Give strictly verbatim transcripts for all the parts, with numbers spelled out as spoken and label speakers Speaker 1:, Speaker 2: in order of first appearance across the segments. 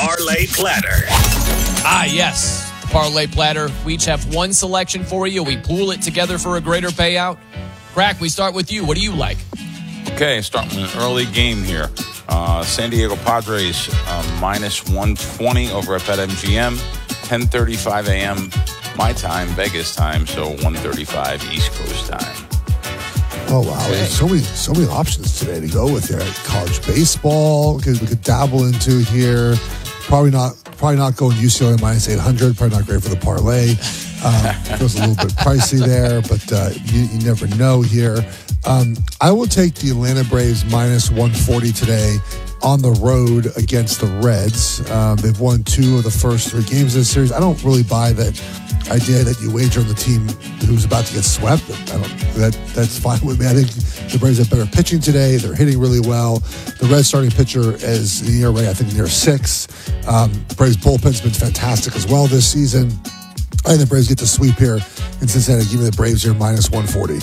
Speaker 1: Parlay Platter.
Speaker 2: Ah, yes. Parlay Platter. We each have one selection for you. We pool it together for a greater payout. Crack, we start with you. What do you like?
Speaker 3: Okay, starting with an early game here. Uh, San Diego Padres uh, minus one twenty over at BetMGM. ten thirty-five a.m. my time, Vegas time, so one thirty-five East Coast time.
Speaker 4: Oh, wow. Okay. There's so many, so many options today to go with here. College baseball, because we could dabble into here. Probably not Probably not going U C L A minus eight hundred. Probably not great for the parlay. Um, feels a little bit pricey there, but uh, you, you never know here. Um, I will take the Atlanta Braves minus one forty today on the road against the Reds. Um, they've won two of the first three games of this series. I don't really buy that idea that you wager on the team who's about to get swept. I don't. That that's fine with me. I think the Braves have better pitching today. They're hitting really well. The Reds starting pitcher is in the E R A, I think, near six. Um, Braves bullpen's been fantastic as well this season. I think the Braves get the sweep here in Cincinnati. Give me the Braves here minus one forty.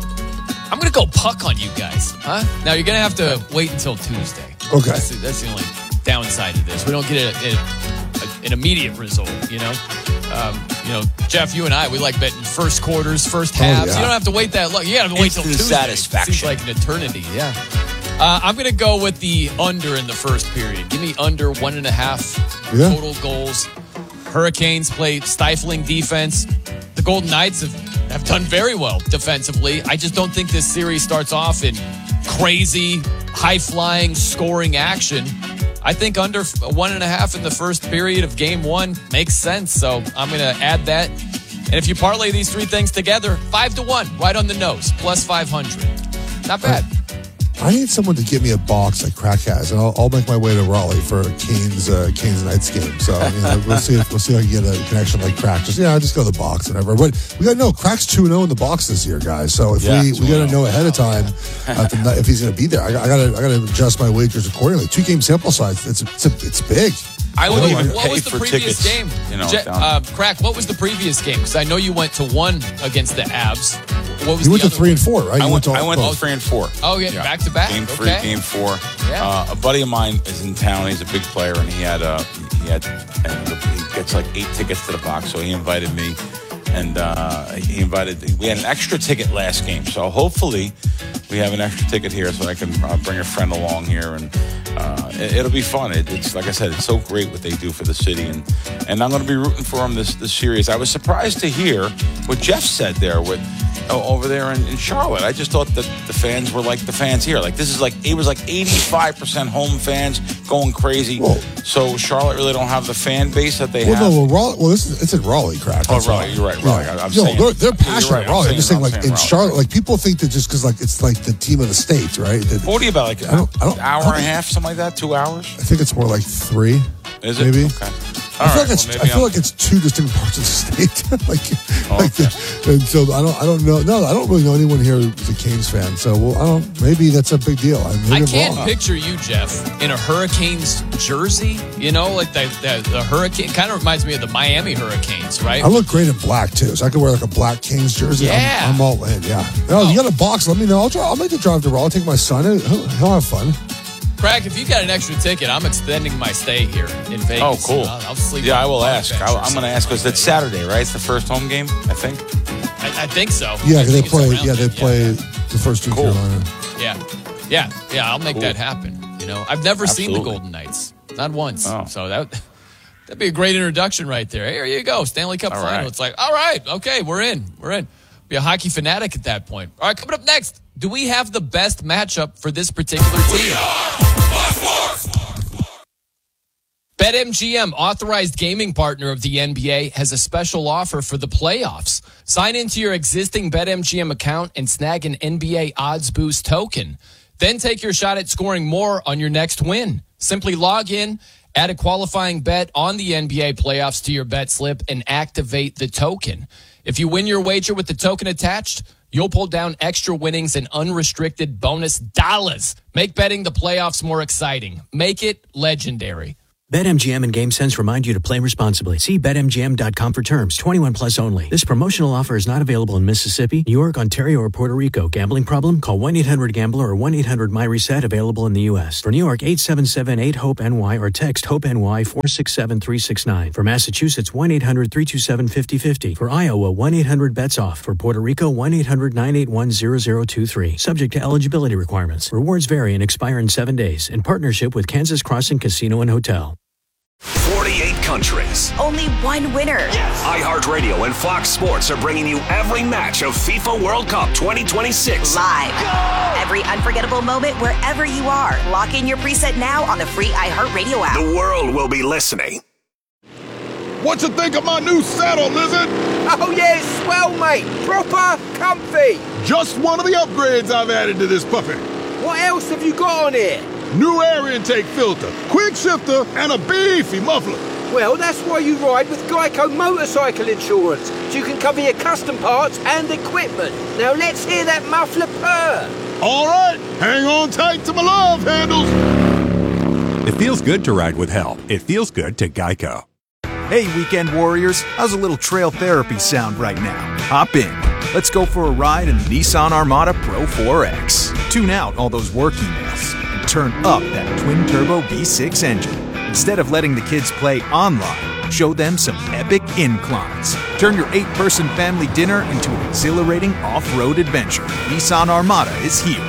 Speaker 2: I'm going to go puck on you guys. Huh? Now, you're going to have to wait until Tuesday.
Speaker 4: Okay.
Speaker 2: That's the, that's the only downside to this. We don't get a, a, a, an immediate result, you know? Um, you know, Jeff, you and I, we like betting first quarters, first halves. Oh, yeah. You don't have to wait that long. You got to wait till Tuesday.
Speaker 3: Satisfaction.
Speaker 2: Seems like an eternity, yeah. Uh, I'm going to go with the under in the first period. Give me under one and a half yeah. total goals. Hurricanes play stifling defense. The Golden Knights have, have done very well defensively. I just don't think this series starts off in crazy, high-flying, scoring action. I think under one and a half in the first period of game one makes sense. So I'm going to add that. And if you parlay these three things together, five to one, right on the nose, plus five hundred. Not bad.
Speaker 4: I need someone to give me a box like Crack has, and I'll, I'll make my way to Raleigh for a Canes uh, Canes Knights game. So you know, we'll see if we'll see if I can get a connection like Crack. Just yeah, I'll just go to the box and whatever. But we got to know Crack's two and zero in the box this year, guys. So if yeah, we we got to know ahead of time uh, the, if he's going to be there. I, I got to I got to adjust my wagers accordingly. Two game sample size. It's it's a, it's big.
Speaker 3: I would even
Speaker 2: what
Speaker 3: pay
Speaker 2: was the
Speaker 3: for
Speaker 2: previous
Speaker 3: tickets,
Speaker 2: game?
Speaker 3: You know,
Speaker 2: Je- uh, Crack, what was the previous game? Because I know you went to one against the Avs. What was
Speaker 4: you went
Speaker 2: to
Speaker 4: three
Speaker 2: one?
Speaker 4: and four, right?
Speaker 3: I
Speaker 4: you
Speaker 3: went,
Speaker 4: went,
Speaker 3: to, I went
Speaker 4: oh.
Speaker 3: to three and four.
Speaker 2: Oh, yeah, yeah. back to back.
Speaker 3: Game three,
Speaker 2: okay.
Speaker 3: game four.
Speaker 2: Yeah.
Speaker 3: Uh, a buddy of mine is in town. He's a big player, and he had uh, he had and he gets like eight tickets to the box. So he invited me, and uh, he invited. We had an extra ticket last game, so hopefully we have an extra ticket here, so I can uh, bring a friend along here, and uh, it, it'll be fun. It, it's like I said, it's so great what they do for the city, and and I'm going to be rooting for them this this series. I was surprised to hear what Jeff said there with. Oh, over there in, in Charlotte. I just thought that the fans were like the fans here. Like this is like it was like eighty-five percent home fans going crazy. Whoa. So Charlotte really don't have the fan base that they
Speaker 4: well,
Speaker 3: have.
Speaker 4: No, well, Raleigh, well, this is, it's in Raleigh, Crack.
Speaker 3: Oh, Raleigh, you're right, Raleigh.
Speaker 4: Yeah.
Speaker 3: I'm
Speaker 4: no,
Speaker 3: saying,
Speaker 4: they're, they're passionate
Speaker 3: right,
Speaker 4: Raleigh. I'm, I'm just saying, like in
Speaker 3: Raleigh.
Speaker 4: Charlotte, like people think that just because like it's like the team of the state, right? That,
Speaker 3: what do you about like
Speaker 4: I don't, I don't,
Speaker 3: an hour
Speaker 4: I don't,
Speaker 3: and a half, something like that, two hours?
Speaker 4: I think it's more like three.
Speaker 3: Is it?
Speaker 4: Maybe.
Speaker 3: Okay.
Speaker 4: I feel,
Speaker 3: right,
Speaker 4: like, it's,
Speaker 3: well,
Speaker 4: I feel
Speaker 3: I'm...
Speaker 4: like it's two distinct parts of the state. like,
Speaker 3: oh,
Speaker 4: like
Speaker 3: okay.
Speaker 4: the, and so I don't, I don't know. No, I don't really know anyone here who's a Canes fan. So, well, I don't. Maybe that's a big deal. I,
Speaker 2: I can't wrong. picture you, Jeff, in a Hurricanes jersey. You know, like the, the, the Hurricane kind of reminds me of the Miami Hurricanes, right?
Speaker 4: I look great in black too, so I could wear like a black Canes jersey.
Speaker 2: Yeah,
Speaker 4: I'm, I'm all in. Yeah. No, oh. You got a box? Let me know. I'll try. I'll make the drive to Raleigh. I'll take my son. He'll, he'll have fun.
Speaker 2: Craig, if you got an extra ticket, I'm extending my stay here in Vegas.
Speaker 3: Oh, cool.
Speaker 2: I'll, I'll sleep.
Speaker 3: Yeah, I will ask. I'll, I'm going to ask because it's Saturday, right? It's the first home game, I think.
Speaker 2: I, I think so.
Speaker 4: Yeah, they play. Yeah, they
Speaker 2: it.
Speaker 4: play
Speaker 2: yeah.
Speaker 4: the first two.
Speaker 3: Cool.
Speaker 4: Carolina.
Speaker 2: Yeah, yeah, yeah. I'll make cool. that happen. You know, I've never
Speaker 3: Absolutely.
Speaker 2: seen the Golden Knights, not once.
Speaker 3: Oh.
Speaker 2: So that that'd be a great introduction right there. Here you go, Stanley Cup
Speaker 3: all
Speaker 2: final.
Speaker 3: Right.
Speaker 2: It's like, all right, okay, we're in, we're in. Be a hockey fanatic at that point. All right, coming up next, do we have the best matchup for this particular team? BetMGM, authorized gaming partner of the N B A, has a special offer for the playoffs. Sign into your existing BetMGM account and snag an N B A Odds Boost token. Then take your shot at scoring more on your next win. Simply log in, add a qualifying bet on the N B A playoffs to your bet slip, and activate the token. If you win your wager with the token attached, you'll pull down extra winnings and unrestricted bonus dollars. Make betting the playoffs more exciting. Make it legendary.
Speaker 1: BetMGM and GameSense remind you to play responsibly. See Bet M G M dot com for terms. twenty-one plus only. This promotional offer is not available in Mississippi, New York, Ontario, or Puerto Rico. Gambling problem? Call one eight hundred gambler or one eight hundred my reset. Available in the U S. For New York, eight seven seven eight hope N Y or text HOPE-NY four six seven three six nine. For Massachusetts, one eight hundred three two seven five zero five zero. For Iowa, one eight hundred bets off. For Puerto Rico, one eight hundred nine eight one zero zero two three. Subject to eligibility requirements. Rewards vary and expire in seven days. In partnership with Kansas Crossing Casino and Hotel.
Speaker 5: forty-eight countries.
Speaker 6: Only one winner.
Speaker 5: Yes. iHeartRadio and Fox Sports are bringing you every match of FIFA World Cup twenty twenty-six.
Speaker 6: Live. Go! Every unforgettable moment wherever you are. Lock in your preset now on the free iHeartRadio app.
Speaker 5: The world will be listening.
Speaker 7: What you think of my new saddle, Lizard?
Speaker 8: Oh, yeah, it's swell, mate. Proper comfy.
Speaker 7: Just one of the upgrades I've added to this puppy.
Speaker 8: What else have you got on here?
Speaker 7: New air intake filter, quick shifter, and a beefy muffler.
Speaker 8: Well, that's why you ride with Geico Motorcycle Insurance, so you can cover your custom parts and equipment. Now let's hear that muffler purr.
Speaker 7: All right, hang on tight to my love handles.
Speaker 9: It feels good to ride with help. It feels good to Geico.
Speaker 10: Hey, weekend warriors, how's a little trail therapy sound right now? Hop in. Let's go for a ride in the Nissan Armada Pro four X. Tune out all those work emails. Turn up that twin-turbo V six engine. Instead of letting the kids play online, show them some epic inclines. Turn your eight-person family dinner into an exhilarating off-road adventure. Nissan Armada is here.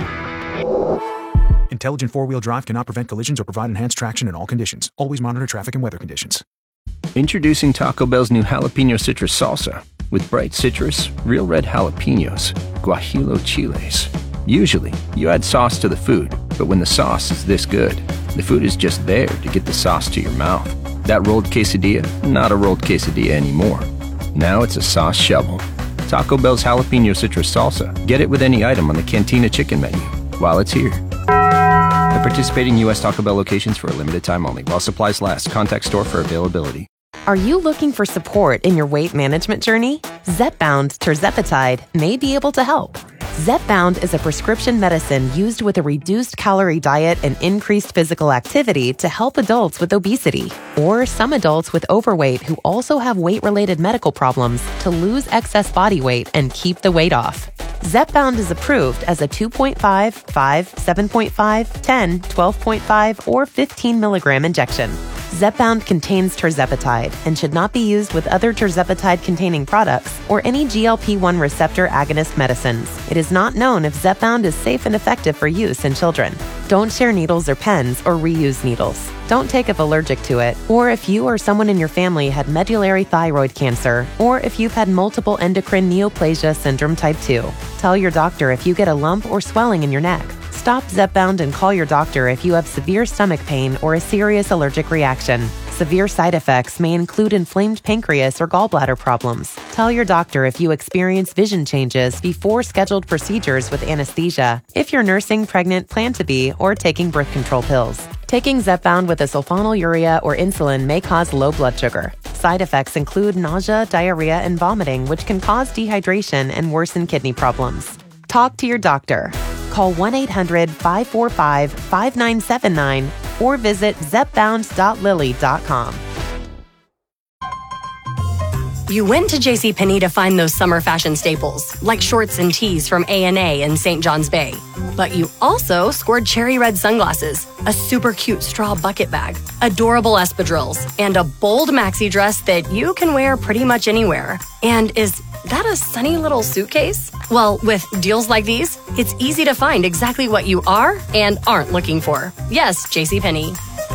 Speaker 10: Intelligent four-wheel drive cannot prevent collisions or provide enhanced traction in all conditions. Always monitor traffic and weather conditions.
Speaker 11: Introducing Taco Bell's new Jalapeno Citrus Salsa. With bright citrus, real red jalapenos, guajillo chiles. Usually, you add sauce to the food, but when the sauce is this good, the food is just there to get the sauce to your mouth. That rolled quesadilla, not a rolled quesadilla anymore. Now it's a sauce shovel. Taco Bell's Jalapeno Citrus Salsa. Get it with any item on the Cantina Chicken menu while it's here. At participating U S Taco Bell locations for a limited time only. While supplies last, contact store for availability.
Speaker 12: Are you looking for support in your weight management journey? Zepbound tirzepatide may be able to help. Zepbound is a prescription medicine used with a reduced calorie diet and increased physical activity to help adults with obesity or some adults with overweight who also have weight-related medical problems to lose excess body weight and keep the weight off. Zepbound is approved as a two point five, five, seven point five, ten, twelve point five, or fifteen milligram injection. Zepbound contains tirzepatide and should not be used with other tirzepatide-containing products or any G L P one receptor agonist medicines. It is not known if Zepbound is safe and effective for use in children. Don't share needles or pens or reuse needles. Don't take if allergic to it, or if you or someone in your family had medullary thyroid cancer, or if you've had multiple endocrine neoplasia syndrome type two. Tell your doctor if you get a lump or swelling in your neck. Stop Zepbound and call your doctor if you have severe stomach pain or a serious allergic reaction. Severe side effects may include inflamed pancreas or gallbladder problems. Tell your doctor if you experience vision changes before scheduled procedures with anesthesia, if you're nursing, pregnant, plan to be, or taking birth control pills. Taking Zepbound with a sulfonylurea or insulin may cause low blood sugar. Side effects include nausea, diarrhea, and vomiting, which can cause dehydration and worsen kidney problems. Talk to your doctor. Call one eight hundred, five four five, five nine seven nine or visit zepbound dot lilly dot com.
Speaker 13: You went to JCPenney to find those summer fashion staples, like shorts and tees from A and A in Saint John's Bay. But you also scored cherry red sunglasses, a super cute straw bucket bag, adorable espadrilles, and a bold maxi dress that you can wear pretty much anywhere. And is that a sunny little suitcase? Well, with deals like these, it's easy to find exactly what you are and aren't looking for. Yes, JCPenney.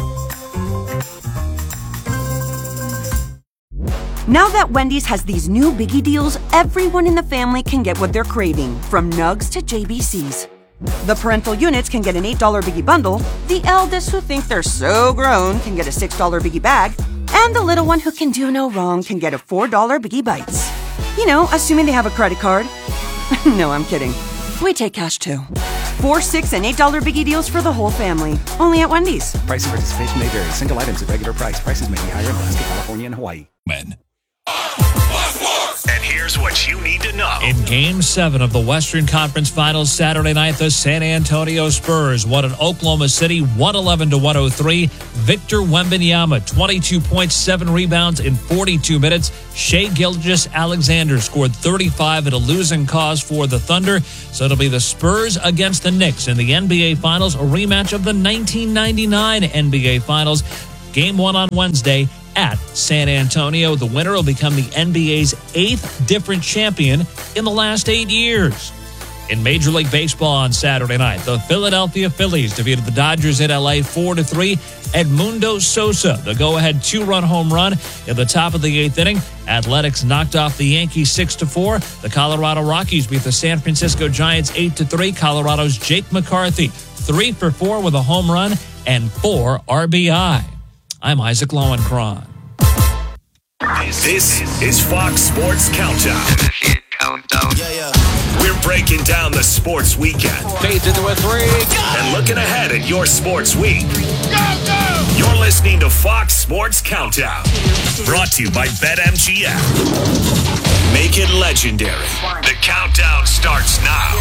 Speaker 14: Now that Wendy's has these new biggie deals, everyone in the family can get what they're craving, from nugs to J B Cs. The parental units can get an eight dollar biggie bundle, the eldest who think they're so grown can get a six dollar biggie bag, and the little one who can do no wrong can get a four dollar biggie bites. You know, assuming they have a credit card. No, I'm kidding. We take cash too. Four, six, and eight dollar biggie deals for the whole family. Only at Wendy's.
Speaker 15: Price and participation may vary. Single items at regular price. Prices may be higher in Alaska, California, and Hawaii.
Speaker 5: Men. And here's what you need to know.
Speaker 15: In Game seven of the Western Conference Finals Saturday night, the San Antonio Spurs won at Oklahoma City one eleven to one oh three. Victor Wembanyama, twenty-two points, seven rebounds in forty-two minutes. Shai Gilgeous-Alexander scored thirty-five at a losing cause for the Thunder. So it'll be the Spurs against the Knicks in the N B A Finals, a rematch of the nineteen ninety-nine N B A Finals. Game one on Wednesday at San Antonio. The winner will become the N B A's eighth different champion in the last eight years. In Major League Baseball on Saturday night, the Philadelphia Phillies defeated the Dodgers in L A four to three. Edmundo Sosa, the go-ahead two-run home run in the top of the eighth inning. Athletics knocked off the Yankees six to four. The Colorado Rockies beat the San Francisco Giants eight to three. Colorado's Jake McCarthy, three for four with a home run and four R B I. I'm Isaac Lowenkron.
Speaker 5: This is Fox Sports Countdown. Countdown. Yeah, yeah. We're breaking down the sports weekend.
Speaker 8: Fades into a three.
Speaker 5: And looking ahead at your sports week. Go, go! You're listening to Fox Sports Countdown. Brought to you by BetMGM. Make it legendary. The countdown starts now.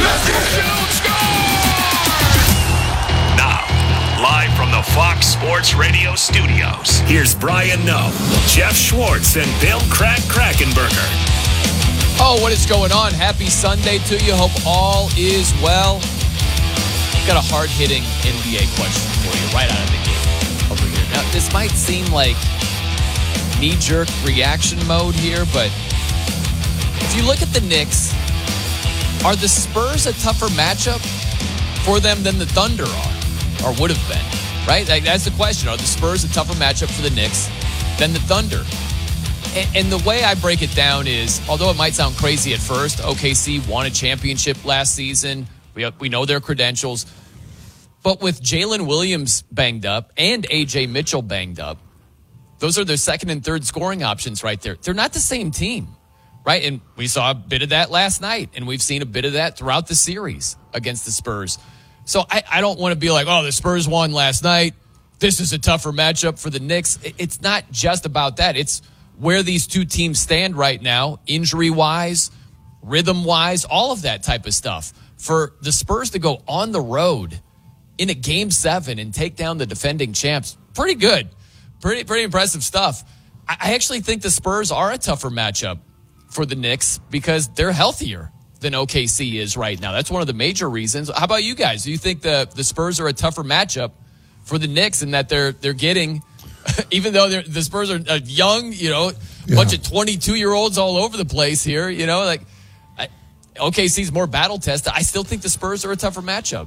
Speaker 5: Now, live from the Fox Sports Radio studios, here's Brian Noe, Jeff Schwartz, and Bill Crack Krackenberger.
Speaker 2: Oh, what is going on? Happy Sunday to you. Hope all is well. Got a hard-hitting N B A question for you right out of the gate over here. Now, this might seem like knee-jerk reaction mode here, but if you look at the Knicks, are the Spurs a tougher matchup for them than the Thunder are, or would have been, right? Like, that's the question. Are the Spurs a tougher matchup for the Knicks than the Thunder? And the way I break it down is, although it might sound crazy at first, O K C won a championship last season. We we know their credentials. But with Jalen Williams banged up and A J Mitchell banged up, those are their second and third scoring options right there. They're not the same team, right? And we saw a bit of that last night, and we've seen a bit of that throughout the series against the Spurs. So I, I don't want to be like, oh, the Spurs won last night. This is a tougher matchup for the Knicks. It's not just about that. It's where these two teams stand right now, injury-wise, rhythm-wise, all of that type of stuff. For the Spurs to go on the road in a game seven and take down the defending champs, pretty good. Pretty pretty impressive stuff. I actually think the Spurs are a tougher matchup for the Knicks because they're healthier than O K C is right now. That's one of the major reasons. How about you guys? Do you think the, the Spurs are a tougher matchup for the Knicks in that they're they're getting... Even though the Spurs are a young, you know, yeah. bunch of twenty-two-year-olds all over the place here, you know, like I, O K C's more battle tested. I still think the Spurs are a tougher matchup.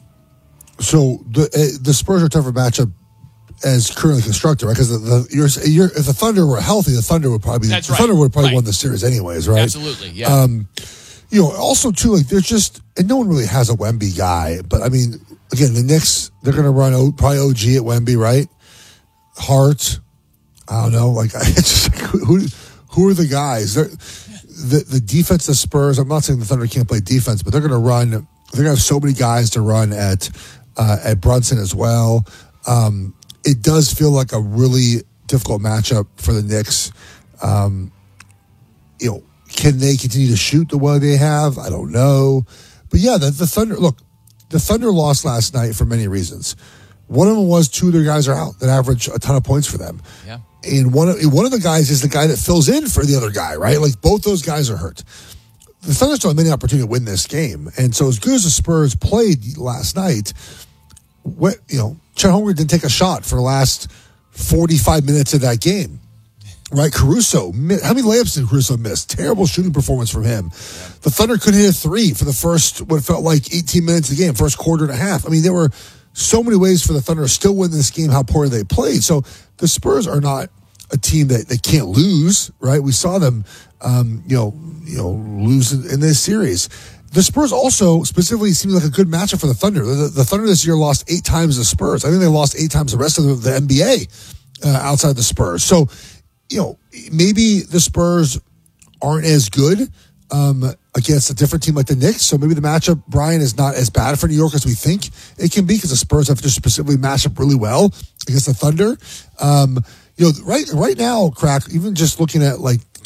Speaker 4: So the uh, the Spurs are a tougher matchup as currently constructed, right? Because the, the you're, you're, if the Thunder were healthy, the Thunder would probably
Speaker 2: That's
Speaker 4: the
Speaker 2: right.
Speaker 4: Thunder would probably
Speaker 2: right.
Speaker 4: won the series anyways, right?
Speaker 2: Absolutely, yeah.
Speaker 4: Um, you know, also too, like there's just and no one really has a Wemby guy, but I mean, again, the Knicks they're going to run o, probably O G at Wemby, right? Hart, I don't know. Like, it's just who who are the guys? They're, the the defense, the Spurs. I'm not saying the Thunder can't play defense, but they're going to run. They're going to have so many guys to run at uh, at Brunson as well. Um, it does feel like a really difficult matchup for the Knicks. Um, you know, can they continue to shoot the way they have? I don't know, but yeah, the, the Thunder. Look, the Thunder lost last night for many reasons. One of them was two of their guys are out that average a ton of points for them.
Speaker 2: Yeah.
Speaker 4: And one of, one of the guys is the guy that fills in for the other guy, right? Like both those guys are hurt. The Thunder still have many opportunity to win this game. And so as good as the Spurs played last night, what, you know, Chet Holmgren didn't take a shot for the last forty-five minutes of that game. Right? Caruso, how many layups did Caruso miss? Terrible shooting performance from him. Yeah. The Thunder couldn't hit a three for the first, what felt like eighteen minutes of the game, first quarter and a half. I mean, there were so many ways for the Thunder to still win this game, how poorly they played. So the Spurs are not a team that they can't lose, right? We saw them, um, you know, you know, lose in, in this series. The Spurs also specifically seem like a good matchup for the Thunder. The, the Thunder this year lost eight times the Spurs. I think they lost eight times the rest of the, the N B A uh, outside the Spurs. So, you know, maybe the Spurs aren't as good um, against a different team like the Knicks. So maybe the matchup, Brian, is not as bad for New York as we think it can be because the Spurs have just specifically matched up really well against the Thunder. Um, you know, right right now, Crack, even just looking at like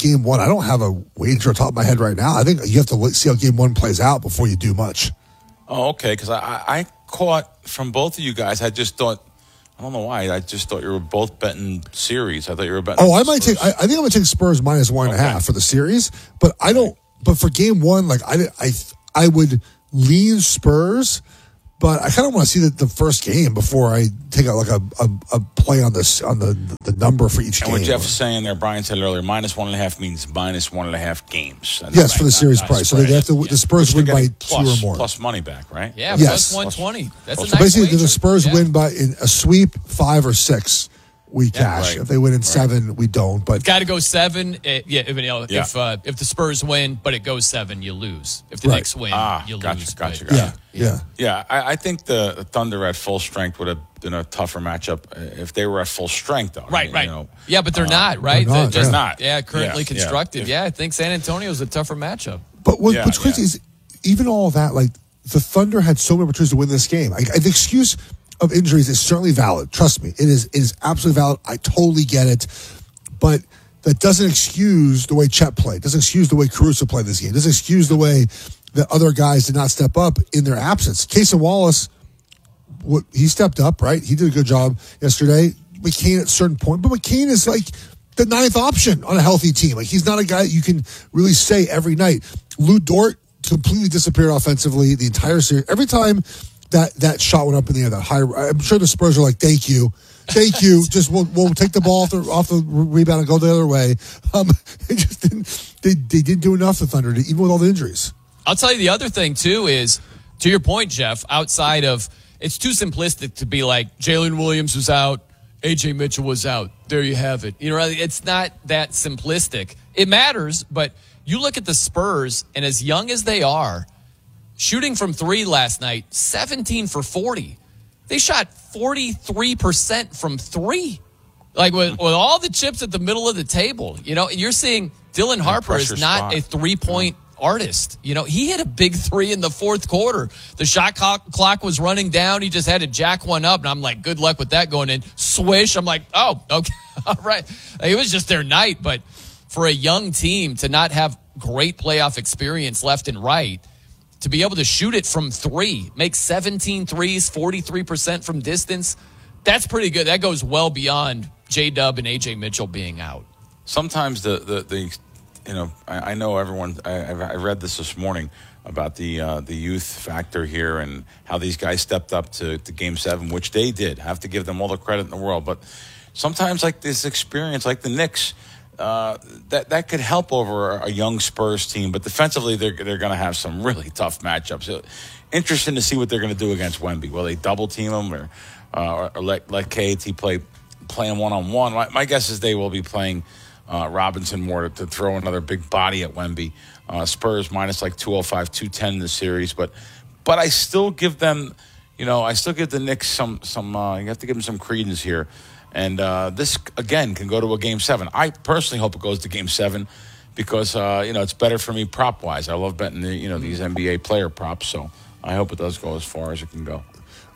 Speaker 4: game one. I don't have a wager on top of my head right now. I think you have to see how game one plays out before you do much.
Speaker 3: Oh, okay. Because I, I caught from both of you guys. I just thought, I don't know why. I just thought you were both betting series. I thought you were betting.
Speaker 4: Oh, I might Spurs. take. I, I think I'm going to take Spurs minus one okay. and a half for the series. But I don't. But for game one, like I, I, I would lean Spurs. But I kind of want to see the, the first game before I take out like a, a, a play on this on the the number for each
Speaker 3: and
Speaker 4: game.
Speaker 3: And what Jeff was saying there, Brian said earlier, minus one and a half means minus one and a half games. That's
Speaker 4: yes,
Speaker 3: right,
Speaker 4: for the series
Speaker 3: not,
Speaker 4: price.
Speaker 3: not
Speaker 4: so they have to
Speaker 3: yeah.
Speaker 4: the Spurs
Speaker 3: Which
Speaker 4: win by
Speaker 3: plus,
Speaker 4: two or more.
Speaker 3: Plus money back, right?
Speaker 2: Yeah,
Speaker 4: yes.
Speaker 2: plus one twenty. That's
Speaker 4: so
Speaker 2: a nice
Speaker 4: basically,
Speaker 2: wager.
Speaker 4: the Spurs
Speaker 2: yeah.
Speaker 4: win by in a sweep, five or six. We
Speaker 2: Yeah,
Speaker 4: cash.
Speaker 2: right.
Speaker 4: If they win in
Speaker 2: Right.
Speaker 4: seven, we don't. But
Speaker 2: got to go seven. Uh, yeah, if, you know,
Speaker 3: Yeah.
Speaker 2: if uh, if the Spurs win, but it goes seven, you lose. If the
Speaker 4: Right.
Speaker 2: Knicks win,
Speaker 3: Ah,
Speaker 2: you
Speaker 3: gotcha,
Speaker 2: lose.
Speaker 3: gotcha,
Speaker 2: but-
Speaker 3: gotcha.
Speaker 4: yeah, yeah.
Speaker 3: Yeah, I, I think the, the Thunder at full strength would have been a tougher matchup if they were at full strength, though.
Speaker 2: Right,
Speaker 3: I mean,
Speaker 2: right.
Speaker 3: You know,
Speaker 2: Yeah, but they're
Speaker 3: uh,
Speaker 2: not, right?
Speaker 4: they're not,
Speaker 2: just
Speaker 3: yeah. not.
Speaker 2: Yeah, currently
Speaker 3: Yeah,
Speaker 2: constructed.
Speaker 3: yeah.
Speaker 2: Yeah. I think San Antonio's a tougher matchup.
Speaker 4: But what,
Speaker 3: Yeah,
Speaker 4: what's crazy
Speaker 3: yeah.
Speaker 4: is even all of that, like the Thunder had so many opportunities to win this game. I, I, the excuse of injuries is certainly valid. Trust me, it is. It is absolutely valid. I totally get it. But that doesn't excuse the way Chet played. Doesn't excuse the way Caruso played this game. Doesn't excuse the way that other guys did not step up in their absence. Casey Wallace, what, he stepped up, right? He did a good job yesterday. McCain at a certain point, but McCain is like the ninth option on a healthy team. Like he's not a guy you can really say every night. Lou Dort completely disappeared offensively the entire series. Every time that that shot went up in the air, that high, I'm sure the Spurs are like, "Thank you, thank you." Just we'll, we'll take the ball off the, off the rebound and go the other way. Um, they just didn't. They, they didn't do enough. The Thunder, even with all the injuries.
Speaker 2: I'll tell you the other thing too is, to your point, Jeff. Outside of, it's too simplistic to be like Jalen Williams was out, A J Mitchell was out. There you have it. You know, it's not that simplistic. It matters, but you look at the Spurs, and as young as they are, shooting from three last night, seventeen for forty. They shot forty-three percent from three. Like with, with all the chips at the middle of the table, you know, and you're seeing Dylan Harper is not
Speaker 3: spot.
Speaker 2: a three-point yeah. artist. You know, he hit a big three in the fourth quarter. The shot clock, clock was running down. He just had to jack one up, and I'm like, good luck with that going in. Swish. I'm like, oh, okay, all right. It was just their night, but for a young team to not have great playoff experience left and right, to be able to shoot it from three, make seventeen threes, forty-three percent from distance, that's pretty good. That goes well beyond J-Dub and A J Mitchell being out.
Speaker 3: Sometimes the, the, the you know, I, I know everyone, I, I read this this morning about the uh, the youth factor here and how these guys stepped up to, to Game seven, which they did. Have to give them all the credit in the world. But sometimes like this experience, like the Knicks, Uh, that that could help over a young Spurs team, but defensively they're they're going to have some really tough matchups. So, interesting to see what they're going to do against Wemby. Will they double team him or uh, or, or let let K A T play playing one on one? My guess is they will be playing uh, Robinson more to, to throw another big body at Wemby. Uh, Spurs minus like two oh five, two ten in the series, but but I still give them, you know, I still give the Knicks some some. Uh, you have to give them some credence here. And uh, this, again, can go to a Game seven. I personally hope it goes to Game seven because, uh, you know, it's better for me prop-wise. I love betting, the, you know, these N B A player props, so I hope it does go as far as it can go.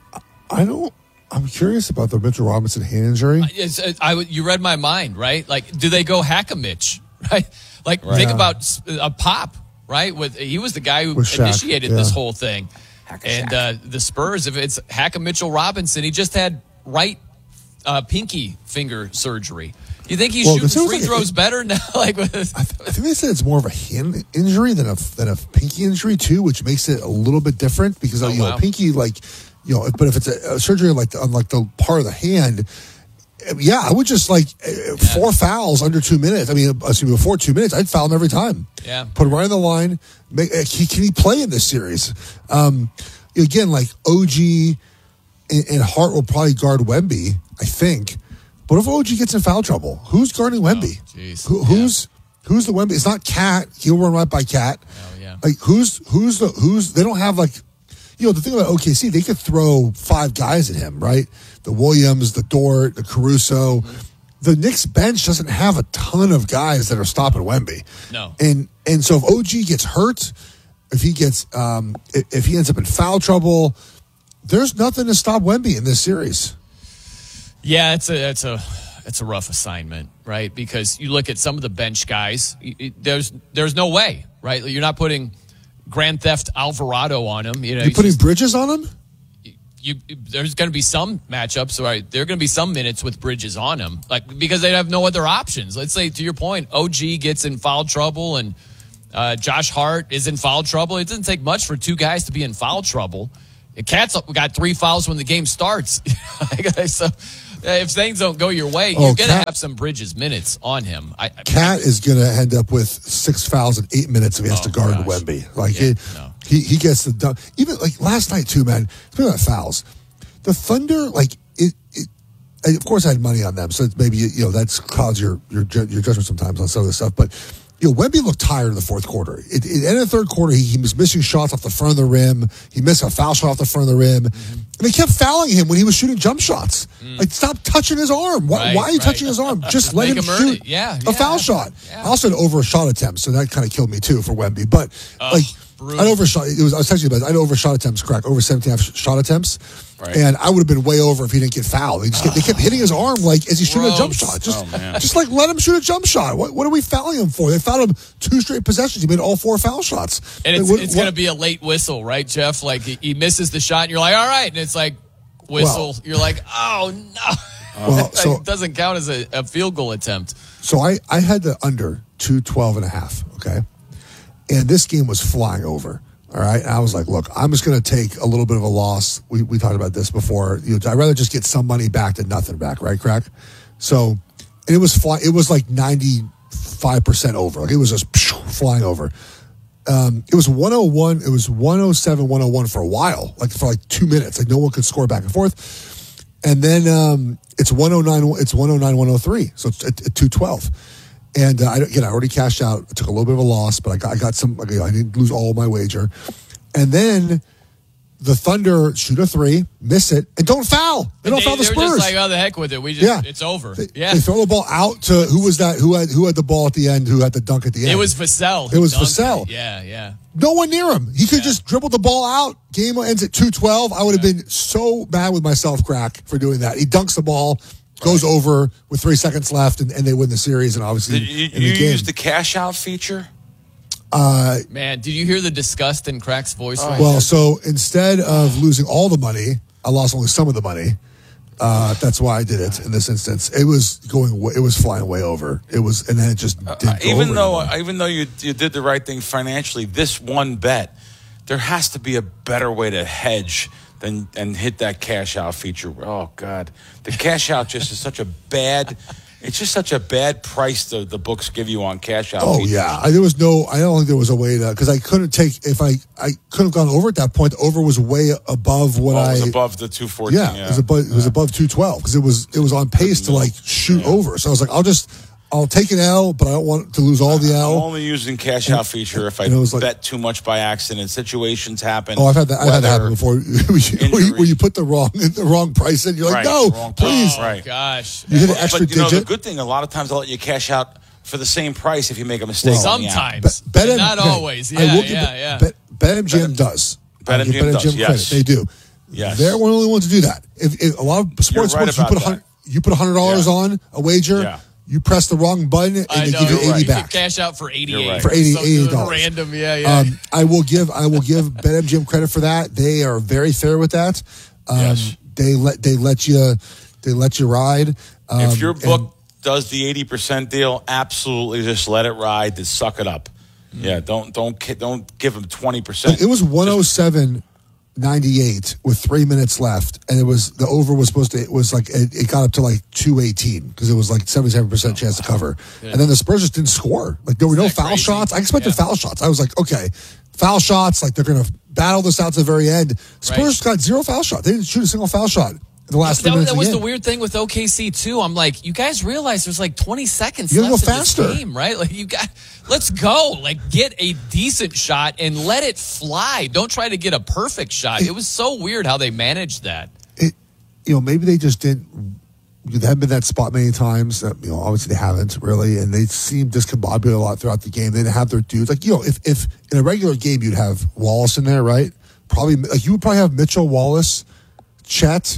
Speaker 4: I don't – I'm curious about the Mitchell Robinson hand injury.
Speaker 2: It's, it, I, you read my mind, right? Like, do they go Hack-a-Mitch, right? Like,
Speaker 4: Right.
Speaker 2: think
Speaker 4: Yeah.
Speaker 2: about a Pop, right? With He was the guy who
Speaker 4: With Shaq,
Speaker 2: initiated
Speaker 4: yeah.
Speaker 2: this whole thing. And uh, the Spurs, if it's Hack-a-Mitchell Robinson, he just had right – Uh, pinky finger surgery. You think he's
Speaker 4: Well,
Speaker 2: shooting
Speaker 4: this sounds
Speaker 2: free
Speaker 4: like
Speaker 2: throws
Speaker 4: it-
Speaker 2: better now? like, with,
Speaker 4: I, th- I think they said it's more of a hand injury than a than a pinky injury too, which makes it a little bit different because
Speaker 2: Oh,
Speaker 4: you know
Speaker 2: wow.
Speaker 4: pinky like you know, but if it's a, a surgery like on like the part of the hand, yeah, I would just like uh, four fouls under two minutes. I mean, excuse me, before two minutes, I'd foul him every time.
Speaker 2: Yeah,
Speaker 4: put him right on the line. Make, uh, can, can he play in this series? Um, again, like O G and, and Hart will probably guard Wemby, I think. But if O G gets in foul trouble, who's guarding Wemby?
Speaker 2: Oh, jeez.
Speaker 4: Who, who's who's the Wemby? It's not Cat. He'll run right by Cat.
Speaker 2: Oh, yeah.
Speaker 4: Like who's who's the who's? They don't have like, you know, the thing about O K C, they could throw five guys at him, right? The Williams, the Dort, the Caruso. Mm-hmm. The Knicks bench doesn't have a ton of guys that are stopping Wemby.
Speaker 2: No.
Speaker 4: And and so if O G gets hurt, if he gets um, if, if he ends up in foul trouble, there's nothing to stop Wemby in this series.
Speaker 2: Yeah, it's a it's a it's a rough assignment, right? Because you look at some of the bench guys, it, there's there's no way, right? You're not putting Grand Theft Alvarado on him. You know,
Speaker 4: you're putting just, Bridges on him.
Speaker 2: You, there's going to be some matchups, right? There are going to be some minutes with Bridges on him, like because they have no other options. Let's say, to your point, O G gets in foul trouble and uh, Josh Hart is in foul trouble. It doesn't take much for two guys to be in foul trouble. Cat's got three fouls when the game starts. So if things don't go your way, oh, you're going to have some Bridges minutes on him. I,
Speaker 4: Cat is going to end up with six fouls in eight minutes if he has oh, to guard gosh. Wemby. Like yeah, he, no. he, he gets the done. Even like last night too, man. Speaking about fouls, the Thunder, like it. it I, of course, I had money on them, so maybe you know that's clouds your your your judgment sometimes on some of this stuff, but. You know, Wemby looked tired in the fourth quarter. It, it ended the third quarter. He, he was missing shots off the front of the rim. He missed a foul shot off the front of the rim. Mm-hmm. And they kept fouling him when he was shooting jump shots. Mm. Like, stop touching his arm. Why,
Speaker 2: right,
Speaker 4: why are you
Speaker 2: right.
Speaker 4: touching his arm? Just let him,
Speaker 2: him
Speaker 4: shoot
Speaker 2: yeah,
Speaker 4: a
Speaker 2: yeah.
Speaker 4: foul shot.
Speaker 2: Yeah.
Speaker 4: I also had over a shot attempt, so that kind of killed me too for Wemby. But,
Speaker 2: oh,
Speaker 4: like,
Speaker 2: brutal.
Speaker 4: I'd overshot. It was, I was texting you about it. I'd overshot attempts, correct, over seventeen and a half shot attempts. Right. And I would have been way over if he didn't get fouled. They, just kept, they kept hitting his arm like as he shooting a jump shot. Just, oh, just like let him shoot a jump shot. What, what are we fouling him for? They fouled him two straight possessions. He made all four foul shots.
Speaker 2: And it's,
Speaker 4: what,
Speaker 2: it's going to be a late whistle, right, Jeff? Like he, he misses the shot, and you're like, all right. And it's like whistle. Well, you're like, oh no.
Speaker 4: Well, so,
Speaker 2: it doesn't count as a, a field goal attempt.
Speaker 4: So I, I had the under two twelve and a half. Okay, and this game was flying over. All right. And I was like, look, I'm just going to take a little bit of a loss. We we talked about this before. You know, I'd rather just get some money back than nothing back. Right, Crack? So, and it was fly, it was like ninety-five percent over. Like it was just flying over. Um, it was one oh one. It was one oh seven, one oh one for a while, like for like two minutes. Like no one could score back and forth. And then um, it's one oh nine. It's one oh nine, one oh three. So it's at, at two twelve. And uh, I, again, I already cashed out. I took a little bit of a loss, but I got, I got some. I didn't lose all of my wager. And then the Thunder shoot a three, miss it, and don't foul. They don't
Speaker 2: they,
Speaker 4: foul the Spurs.
Speaker 2: They're just like, oh, the heck with it. We just, yeah. It's over.
Speaker 4: They,
Speaker 2: yeah.
Speaker 4: They throw the ball out to who was that? Who had who had the ball at the end? Who had the dunk at the end?
Speaker 2: It was Vassell.
Speaker 4: It was Vassell.
Speaker 2: It. Yeah, yeah.
Speaker 4: No one near him. He could yeah. just dribble the ball out. Game ends at two twelve. I would have yeah. been so mad with myself, Crack, for doing that. He dunks the ball. Goes over with three seconds left, and, and they win the series. And obviously,
Speaker 3: did you,
Speaker 4: in the
Speaker 3: you
Speaker 4: game.
Speaker 3: use the cash out feature?
Speaker 4: Uh,
Speaker 2: Man, did you hear the disgust in Crack's voice?
Speaker 4: Oh,
Speaker 2: right
Speaker 4: well,
Speaker 2: there?
Speaker 4: so instead of losing all the money, I lost only some of the money. Uh, that's why I did it in this instance. It was going, it was flying way over. It was, and then it just didn't uh,
Speaker 3: go even
Speaker 4: over
Speaker 3: though,
Speaker 4: anymore.
Speaker 3: even though you you did the right thing financially, this one bet, there has to be a better way to hedge. And, and hit that cash out feature. Oh God, the cash out just is such a bad. It's just such a bad price the the books give you on cash out.
Speaker 4: Oh
Speaker 3: features.
Speaker 4: yeah, I, there was no. I don't think there was a way to because I couldn't take if I I couldn't have gone over at that point. The over was way above what
Speaker 3: oh,
Speaker 4: I
Speaker 3: it was above the two fourteen.
Speaker 4: Yeah,
Speaker 3: yeah,
Speaker 4: it was above it was above two twelve because it was it was on pace to like shoot yeah. over. So I was like, I'll just. I'll take an L, but I don't want to lose all the L.
Speaker 3: I'm only using cash out feature if I like, bet too much by accident. Situations happen.
Speaker 4: Oh, I've had that. I've had that happen before. where, you, where you put the wrong the wrong price in, you're like,
Speaker 3: right,
Speaker 4: no, please.
Speaker 2: Oh, right. Gosh.
Speaker 4: You hit an extra
Speaker 3: but, you know,
Speaker 4: digit.
Speaker 3: the good thing, a lot of times I'll let you cash out for the same price if you make a mistake. Well,
Speaker 2: sometimes,
Speaker 4: bet, bet
Speaker 2: not
Speaker 4: okay.
Speaker 2: always. Yeah,
Speaker 4: I will
Speaker 2: yeah,
Speaker 4: give,
Speaker 2: yeah.
Speaker 4: Bet, BetMGM does.
Speaker 3: BetMGM does. Yes,
Speaker 4: credit. They do.
Speaker 3: Yes,
Speaker 4: they're one of the only ones to do that. If, if a lot of sports
Speaker 3: right
Speaker 4: sports, you put a you put a hundred dollars
Speaker 3: yeah.
Speaker 4: on a wager.
Speaker 3: Yeah.
Speaker 4: You press the wrong button and
Speaker 2: I
Speaker 4: they
Speaker 2: know,
Speaker 4: give you eighty
Speaker 2: right.
Speaker 4: back.
Speaker 2: You can cash out for eighty-eight
Speaker 3: right.
Speaker 4: for eighty dollars.
Speaker 2: Random, yeah, yeah.
Speaker 4: Um, I will give I will give BetMGM credit for that. They are very fair with that. Um,
Speaker 3: yes.
Speaker 4: They let they let you they let you ride. Um,
Speaker 3: if your book
Speaker 4: and,
Speaker 3: does the eighty percent deal, absolutely just let it ride. Just suck it up. Mm-hmm. Yeah, don't don't don't give them twenty percent.
Speaker 4: It was one oh seven ninety-eight with three minutes left, and it was the over was supposed to. It was like it, it got up to like two eighteen because it was like seventy-seven percent chance to cover, yeah. and then the Spurs just didn't score. Like there were no foul crazy? shots. I expected yeah. foul shots. I was like, okay, foul shots. Like they're gonna battle this out to the very end. Spurs right. got zero foul shot. They didn't shoot a single foul shot. The last
Speaker 2: that,
Speaker 4: minutes
Speaker 2: that was
Speaker 4: again.
Speaker 2: the weird thing with O K C too. I'm like, you guys realize there's like twenty seconds
Speaker 4: you
Speaker 2: left
Speaker 4: go
Speaker 2: in
Speaker 4: faster.
Speaker 2: this game, right? Like you got, let's go. Like get a decent shot and let it fly. Don't try to get a perfect shot. It, it was so weird how they managed that.
Speaker 4: It, you know, maybe they just didn't. They haven't been in that spot many times. Uh, you know, obviously they haven't really, and they seem discombobulated a lot throughout the game. They didn't have their dudes. Like you know, if if in a regular game you'd have Wallace in there, right? Probably like you would probably have Mitchell, Wallace, Chet.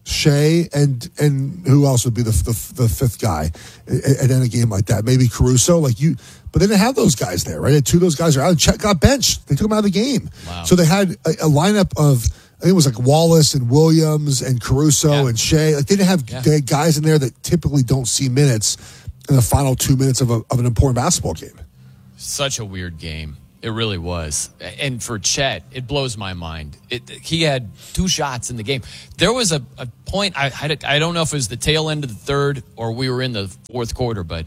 Speaker 4: Shea, and and who else would be the the, the fifth guy at, at a game like that? Maybe Caruso. Like you, but they didn't have those guys there, right? Two of those guys are out. Chet got benched. They took him out of the game.
Speaker 2: Wow.
Speaker 4: So they had a, a lineup of, I think it was like Wallace and Williams and Caruso yeah. and Shea. Like they didn't have yeah. they had guys in there that typically don't see minutes in the final two minutes of a, of an important basketball game.
Speaker 2: Such a weird game. It really was. And for Chet, it blows my mind. It, he had two shots in the game. There was a, a point, I, I, I don't know if it was the tail end of the third or we were in the fourth quarter, but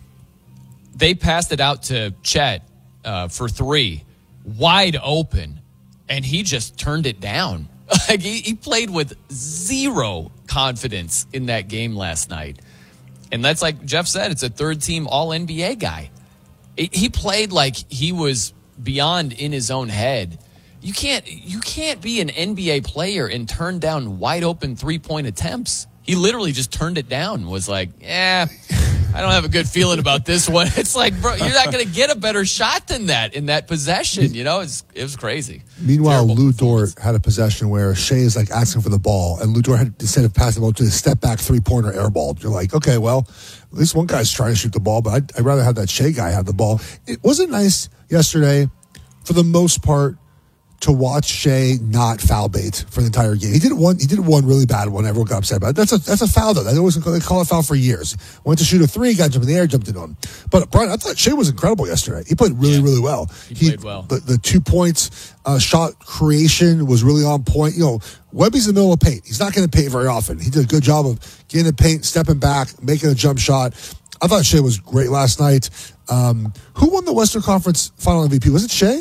Speaker 2: they passed it out to Chet uh, for three, wide open, and he just turned it down. Like he, he played with zero confidence in that game last night. And that's like Jeff said, it's a third-team All N B A guy. He played like he was beyond in his own head. You can't you can't be an N B A player and turn down wide open three-point attempts. He literally just turned it down, was like, yeah, I don't have a good feeling about this one. It's like, bro, you're not going to get a better shot than that in that possession. You know, it's, it was crazy.
Speaker 4: Meanwhile, Lou Dort had a possession where Shea is like asking for the ball, and Lou Dort had, instead of passing the ball to a step back three-pointer air ball. You're like, okay, well, at least one guy's trying to shoot the ball, but I'd, I'd rather have that Shea guy have the ball. It wasn't nice yesterday, for the most part, to watch Shea not foul bait for the entire game. He did one. He did one really bad one. Everyone got upset about it. That's a that's a foul though. They always they call it foul for years. Went to shoot a three, got jumped in the air, jumped in on him. But Brian, I thought Shea was incredible yesterday. He played really yeah, really well.
Speaker 2: He, he played well.
Speaker 4: The, the two points uh, shot creation was really on point. You know, Wemby's in the middle of paint. He's not going to paint very often. He did a good job of getting in the paint, stepping back, making a jump shot. I thought Shea was great last night. Um, who won the Western Conference Final M V P? Was it Shea?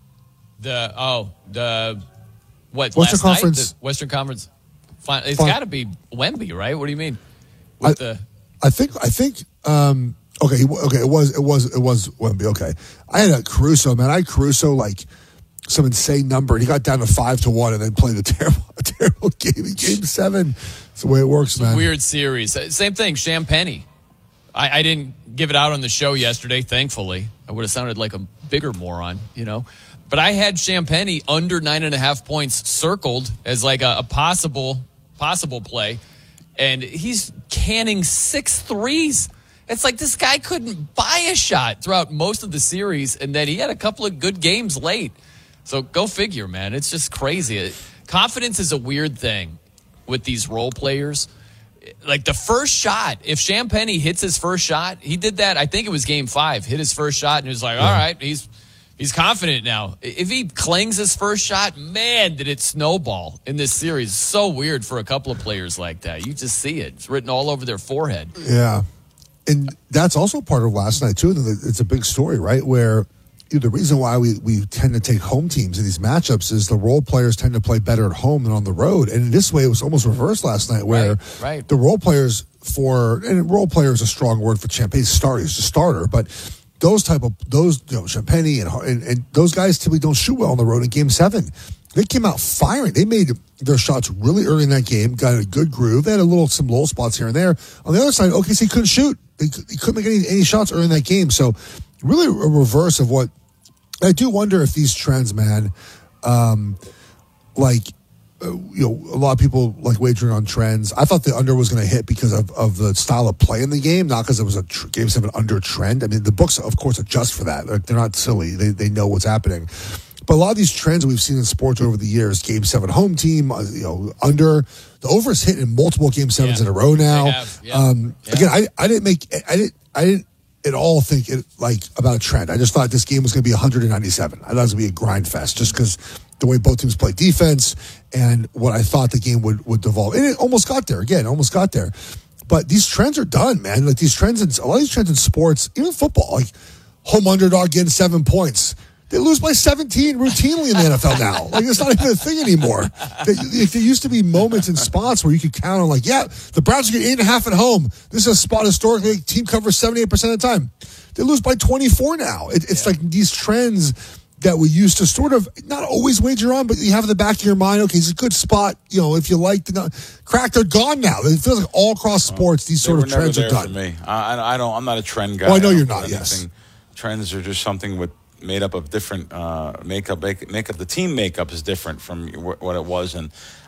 Speaker 2: The oh the. What,
Speaker 4: Western
Speaker 2: last
Speaker 4: Conference?
Speaker 2: Night, the Western Conference. Final, it's
Speaker 4: Fine.
Speaker 2: got to be Wemby, right? What do you mean? With
Speaker 4: I,
Speaker 2: the,
Speaker 4: I think. I think. Um, okay. He, okay. It was. It was. It was Wemby. Okay. I had a Caruso, man. I had Caruso like some insane number. He got down to five to one, and then played a terrible, a terrible game in Game Seven. That's the way it works, man.
Speaker 2: Weird series. Same thing. Champagny. I, I didn't give it out on the show yesterday. Thankfully, I would have sounded like a bigger moron, you know. But I had Champagny under nine and a half points circled as like a, a possible possible play, and he's canning six threes. It's like this guy couldn't buy a shot throughout most of the series, and then he had a couple of good games late. So go figure, man. It's just crazy. Confidence is a weird thing with these role players. Like the first shot, if Champagny hits his first shot, he did that, I think it was game five, hit his first shot, and he was like, all right, he's he's confident now. If he clings his first shot, man, did it snowball in this series. So weird for a couple of players like that. You just see it. It's written all over their forehead.
Speaker 4: Yeah. And that's also part of last night, too. It's a big story, right, where you know, the reason why we, we tend to take home teams in these matchups is the role players tend to play better at home than on the road. And in this way, it was almost reversed last night where
Speaker 2: right, right.
Speaker 4: the role players for, and role player is a strong word for Champagne, starter, he's a starter, but those type of, those, you know, Champagne and, and, and those guys typically don't shoot well on the road in Game seven. They came out firing. They made their shots really early in that game, got a good groove. They had a little, some low spots here and there. On the other side, O K C couldn't shoot. They, they couldn't make any, any shots early in that game. So really a reverse of what, I do wonder if these trends, man, um, like, uh, you know, a lot of people like wagering on trends. I thought the under was going to hit because of, of the style of play in the game, not because it was a tr- Game seven under trend. I mean, the books, of course, adjust for that. Like, they're not silly. They they know what's happening. But a lot of these trends we've seen in sports over the years, Game seven home team, uh, you know, under, the over is hit in multiple Game sevens yeah. in a row now.
Speaker 2: Have, yeah.
Speaker 4: Um,
Speaker 2: yeah.
Speaker 4: Again, I, I didn't make, I didn't, I didn't, at all think it like about a trend. I just thought this game was going to be one ninety-seven. I thought it was going to be a grind fest just because the way both teams play defense and what I thought the game would, would devolve. And it almost got there. Again, almost got there. But these trends are done, man. Like these trends, in, a lot of these trends in sports, even football, like home underdog getting seven points. They lose by seventeen routinely in the N F L now. Like, it's not even a thing anymore. There used to be moments and spots where you could count on, like, yeah, the Browns get eight and a half at home. This is a spot historically. Team covers seventy-eight percent of the time. They lose by twenty-four now. It, it's yeah. like these trends that we used to sort of not always wager on, but you have in the back of your mind, okay, it's a good spot. You know, if you like the crack, they're gone now. It feels like all across sports, these
Speaker 3: they
Speaker 4: sort of trends
Speaker 3: are
Speaker 4: done.
Speaker 3: For me. I, I don't, I'm not a trend guy.
Speaker 4: Well, I know
Speaker 3: I
Speaker 4: you're not, yes.
Speaker 3: Anything. Trends are just something with made up of different uh, makeup. Makeup. The team makeup is different from what it was, and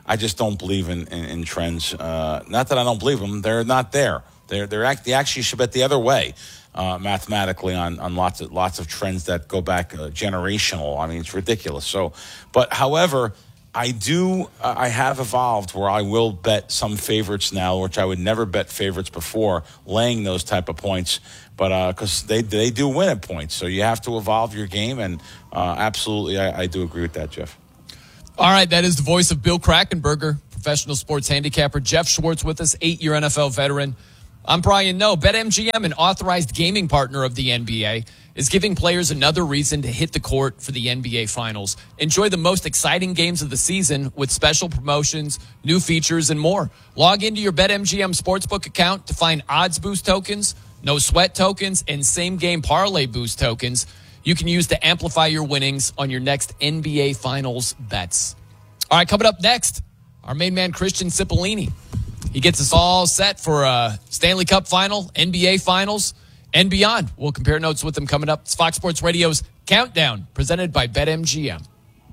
Speaker 3: I just don't believe in, in, in trends. Uh, not that I don't believe them. They're not there. They're, they're act, they actually should bet the other way uh, mathematically on, on lots of lots of trends that go back uh, generational. I mean, it's ridiculous. So, but however, I do, uh, I have evolved where I will bet some favorites now, which I would never bet favorites before, laying those type of points. But because uh, they they do win at points, so you have to evolve your game, and uh, absolutely, I, I do agree with that, Jeff.
Speaker 2: All right, that is the voice of Bill Krackomberger, professional sports handicapper. Jeff Schwartz with us, eight-year N F L veteran. I'm Brian Noe. BetMGM, an authorized gaming partner of the N B A, is giving players another reason to hit the court for the N B A Finals. Enjoy the most exciting games of the season with special promotions, new features, and more. Log into your BetMGM Sportsbook account to find odds boost tokens, no sweat tokens, and same-game parlay boost tokens you can use to amplify your winnings on your next N B A Finals bets. All right, coming up next, our main man, Christian Cipollini. He gets us all set for a Stanley Cup final, N B A Finals, and beyond. We'll compare notes with him coming up. It's Fox Sports Radio's Countdown, presented by BetMGM.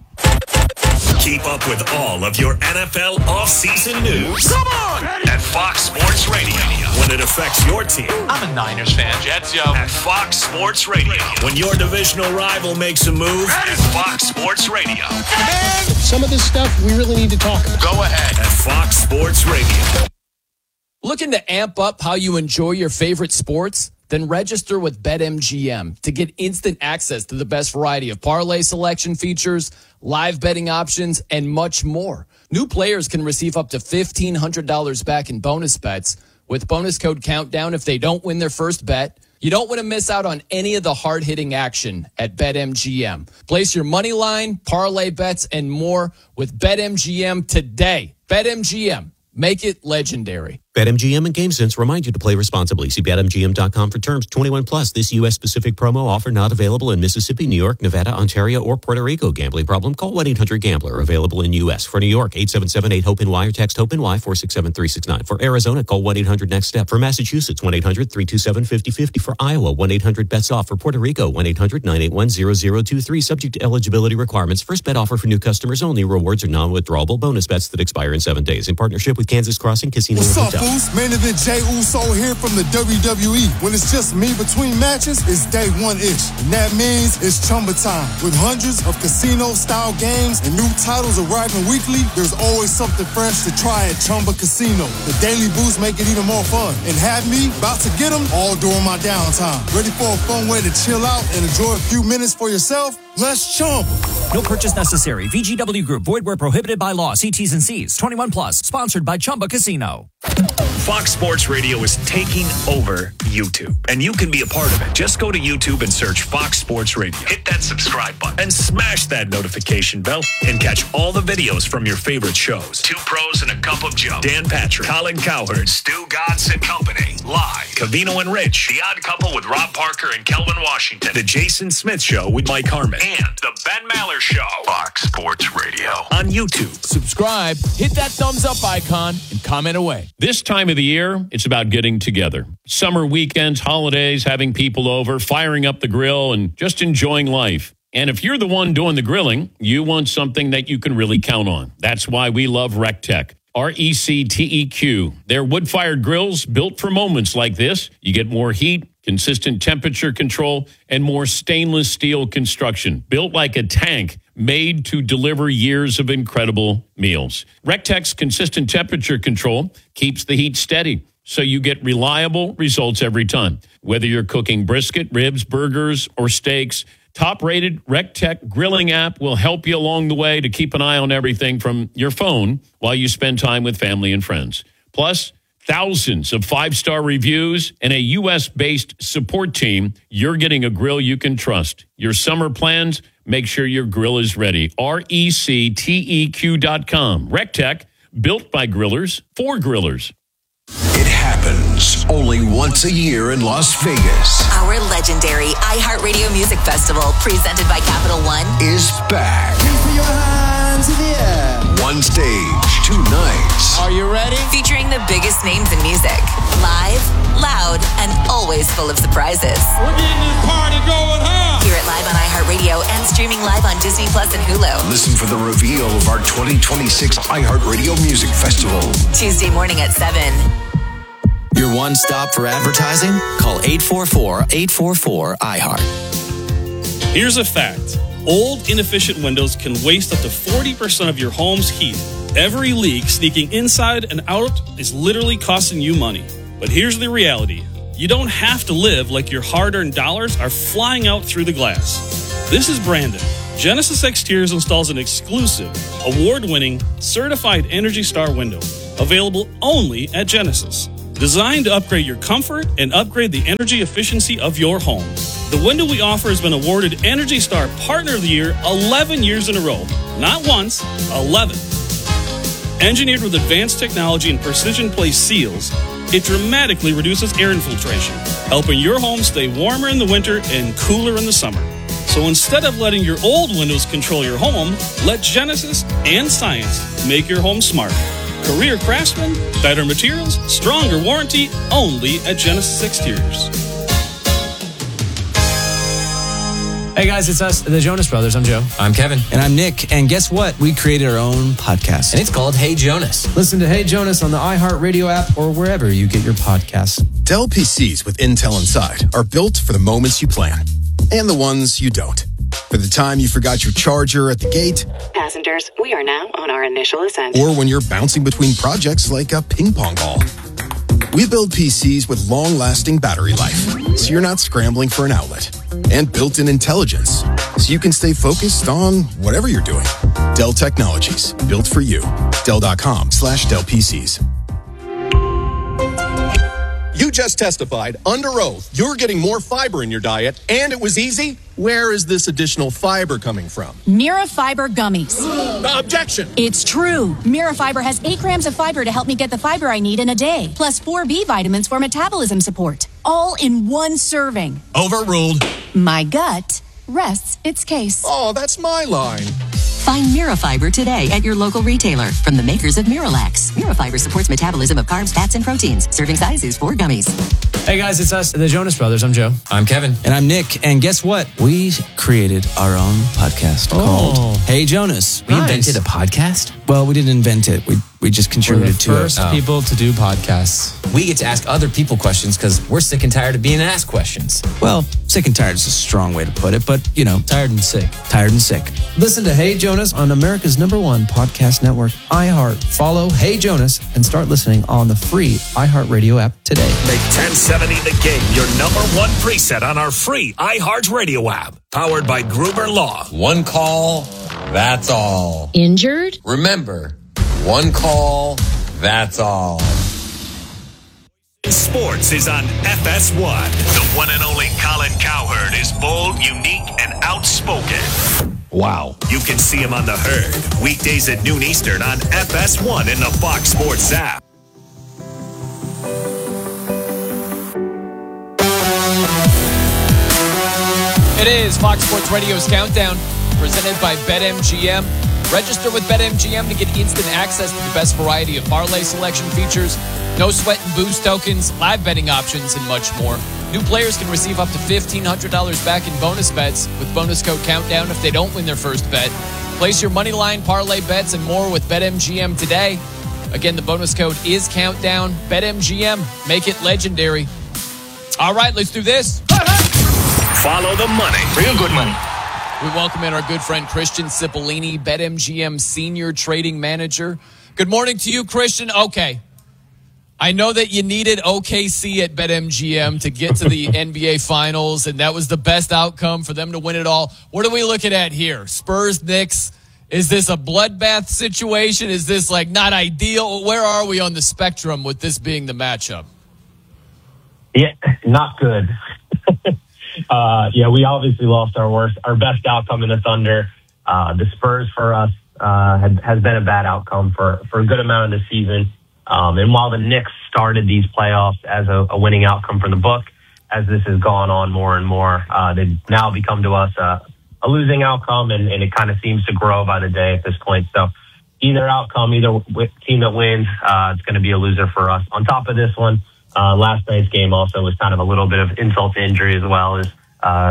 Speaker 5: Keep up with all of your N F L offseason news. Come on! At Fox Sports Radio. When it affects your team.
Speaker 16: I'm a Niners fan. Jets, yo.
Speaker 5: At Fox Sports Radio. When your divisional rival makes a move. At Fox Sports Radio.
Speaker 16: And some of this stuff we really need to talk about.
Speaker 5: Go ahead. At Fox Sports Radio.
Speaker 2: Looking to amp up how you enjoy your favorite sports? Then register with BetMGM to get instant access to the best variety of parlay selection features, live betting options, and much more. New players can receive up to fifteen hundred dollars back in bonus bets with bonus code Countdown if they don't win their first bet. You don't want to miss out on any of the hard-hitting action at BetMGM. Place your money line, parlay bets, and more with BetMGM today. BetMGM. Make it legendary.
Speaker 1: BetMGM and GameSense remind you to play responsibly. See Bet M G M dot com for terms. twenty-one plus. This U S specific promo offer not available in Mississippi, New York, Nevada, Ontario, or Puerto Rico. Gambling problem? Call one eight hundred gambler. Available in U S. For New York, eight seven seven eight hope N Y or text HOPE-NY four six seven three six nine. For Arizona, call one eight hundred next step. For Massachusetts, one eight hundred three two seven five zero five zero. For Iowa, one eight hundred bets off. For Puerto Rico, one eight hundred nine eight one zero zero two three. Subject to eligibility requirements. First bet offer for new customers only. Rewards are non-withdrawable bonus bets that expire in seven days. In partnership with Kansas Crossing Casino
Speaker 17: What's
Speaker 1: and
Speaker 17: up,
Speaker 1: Hotel.
Speaker 17: fools? Main event Jey Uso here from the W W E. When it's just me between matches, it's day one-ish. And that means it's Chumba time. With hundreds of casino-style games and new titles arriving weekly, there's always something fresh to try at Chumba Casino. The daily boosts make it even more fun. And have me about to get them all during my downtime. Ready for a fun way to chill out and enjoy a few minutes for yourself? Let's Chumba.
Speaker 18: No purchase necessary. V G W Group. Void where prohibited by law. See T's and C's. twenty-one plus. Sponsored by Chumba Casino.
Speaker 5: Fox Sports Radio is taking over YouTube, and you can be a part of it. Just go to YouTube and search Fox Sports Radio. Hit that subscribe button and smash that notification bell and catch all the videos from your favorite shows. Two Pros and a Cup of Joe. Dan Patrick, Colin Cowherd, Stu Godson Company. Live. Cavino and Rich. The Odd Couple with Rob Parker and Kelvin Washington. The Jason Smith Show with Mike Harmon. And The Ben Maller Show. Fox Sports Radio. On YouTube.
Speaker 2: Subscribe, hit that thumbs up icon, and comment away.
Speaker 19: This time of the year, it's about getting together. Summer weekends, holidays, having people over, firing up the grill, and just enjoying life. And if you're the one doing the grilling, you want something that you can really count on. That's why we love RecTech. R E C T E Q. They're wood-fired grills built for moments like this. You get more heat, consistent temperature control, and more stainless steel construction. Built like a tank, made to deliver years of incredible meals. RecTech's consistent temperature control keeps the heat steady, so you get reliable results every time. Whether you're cooking brisket, ribs, burgers, or steaks, top-rated RecTech grilling app will help you along the way to keep an eye on everything from your phone while you spend time with family and friends. Plus, thousands of five-star reviews and a U S-based support team. You're getting a grill you can trust. Your summer plans, make sure your grill is ready. R E C T E Q dot com. RecTech, built by grillers for grillers.
Speaker 20: It happens only once a year in Las Vegas.
Speaker 6: Our legendary iHeartRadio Music Festival, presented by Capital One,
Speaker 20: is back.
Speaker 21: Put your hands in the air.
Speaker 20: One stage, two nights.
Speaker 21: Are you ready?
Speaker 6: featuring the biggest names in music. Live, loud, and always full of surprises.
Speaker 21: We're getting this party going, huh?
Speaker 6: Hear it live on iHeartRadio iHeartRadio and streaming live on Disney Plus and Hulu.
Speaker 20: Listen for the reveal of our twenty twenty-six iHeartRadio Music Festival.
Speaker 6: Tuesday morning at seven.
Speaker 7: Your one stop for advertising? Call eight four four, eight four four, I heart.
Speaker 22: Here's a fact. Old, inefficient windows can waste up to forty percent of your home's heat. Every leak sneaking inside and out is literally costing you money. But here's the reality. You don't have to live like your hard-earned dollars are flying out through the glass. This is Brandon. Genesis Exteriors installs an exclusive, award-winning, certified Energy Star window, available only at Genesis. Designed to upgrade your comfort and upgrade the energy efficiency of your home. The window we offer has been awarded Energy Star Partner of the Year eleven years in a row. Not once, eleven. Engineered with advanced technology and precision placed seals, it dramatically reduces air infiltration, helping your home stay warmer in the winter and cooler in the summer. So instead of letting your old windows control your home, let Genesis and science make your home smarter. Career craftsman, better materials, stronger warranty, only at Genesis Exteriors.
Speaker 23: Hey guys, it's us, the Jonas Brothers. I'm Joe.
Speaker 24: I'm Kevin. And I'm Nick. And guess what? We created our own podcast. And it's called Hey Jonas.
Speaker 23: Listen to Hey Jonas on the iHeartRadio app or wherever you get your podcasts.
Speaker 25: Dell P Cs with Intel inside are built for the moments you plan and the ones you don't. For the time you forgot your charger at the gate.
Speaker 26: Passengers, we are now on our initial ascent.
Speaker 25: Or when you're bouncing between projects like a ping pong ball. We build P Cs with long-lasting battery life, so you're not scrambling for an outlet. And built-in intelligence, so you can stay focused on whatever you're doing. Dell Technologies, built for you. Dell.com slash Dell PCs.
Speaker 27: You just testified under oath you're getting more fiber in your diet, and it was easy. Where is this additional fiber coming from?
Speaker 28: Mira Fiber Gummies.
Speaker 27: Objection.
Speaker 28: It's true. Mira Fiber has eight grams of fiber to help me get the fiber I need in a day, plus four B vitamins for metabolism support, all in one serving.
Speaker 27: Overruled.
Speaker 28: My gut rests its case.
Speaker 27: Oh, that's my line.
Speaker 26: Find Mira Fiber today at your local retailer from the makers of Miralax. Mira Fiber supports metabolism of carbs, fats, and proteins. Serving size is four gummies.
Speaker 23: Hey guys, it's us, the Jonas Brothers. I'm Joe.
Speaker 24: I'm Kevin. And I'm Nick. And guess what? We created our own podcast
Speaker 23: Oh.
Speaker 24: called Hey Jonas. We
Speaker 23: Nice.
Speaker 24: invented a podcast? Well, we didn't invent it. We we just contributed to
Speaker 23: first
Speaker 24: it.
Speaker 23: people to do podcasts.
Speaker 24: We get to ask other people questions because we're sick and tired of being asked questions. Well, sick and tired is a strong way to put it, but you know,
Speaker 23: Tired and sick.
Speaker 24: tired and sick.
Speaker 23: Listen to Hey Jonas on America's number one podcast network, iHeart. Follow Hey Jonas and start listening on the free iHeartRadio app today.
Speaker 5: Make ten seventy The Game your number one preset on our free iHeartRadio app. Powered by Gruber Law.
Speaker 29: One call, that's all.
Speaker 28: Injured?
Speaker 29: Remember, one call, that's all.
Speaker 5: Sports is on F S one. The one and only Colin Cowherd is bold, unique, and outspoken.
Speaker 29: Wow.
Speaker 5: You can see him on The Herd, weekdays at noon Eastern on F S one in the Fox Sports app.
Speaker 2: It is Fox Sports Radio's Countdown, presented by BetMGM. Register with BetMGM to get instant access to the best variety of parlay selection features, no sweat and boost tokens, live betting options, and much more. New players can receive up to fifteen hundred dollars back in bonus bets with bonus code Countdown if they don't win their first bet. Place your money line, parlay bets, and more with BetMGM today. Again, the bonus code is Countdown. BetMGM. Make it legendary. All right, let's do this.
Speaker 5: Follow the money.
Speaker 2: Real good money. We welcome in our good friend Christian Cipollini, BetMGM Senior Trading Manager. Good morning to you, Christian. Okay. I know that you needed O K C at BetMGM to get to the N B A Finals, and that was the best outcome for them to win it all. What are we looking at here? Spurs, Knicks? Is this a bloodbath situation? Is this like not ideal? Where are we on the spectrum with this being the matchup?
Speaker 30: Yeah, not good. uh, yeah, we obviously lost our worst, our best outcome in the Thunder. Uh, the Spurs for us uh, had, has been a bad outcome for, for a good amount of the season. Um, and while the Knicks started these playoffs as a, a winning outcome for the book, as this has gone on more and more, uh, they've now become to us uh, a losing outcome, and, and it kind of seems to grow by the day at this point. So either outcome, either w- team that wins, uh, it's going to be a loser for us. On top of this one, uh, last night's game also was kind of a little bit of insult to injury as well, as uh,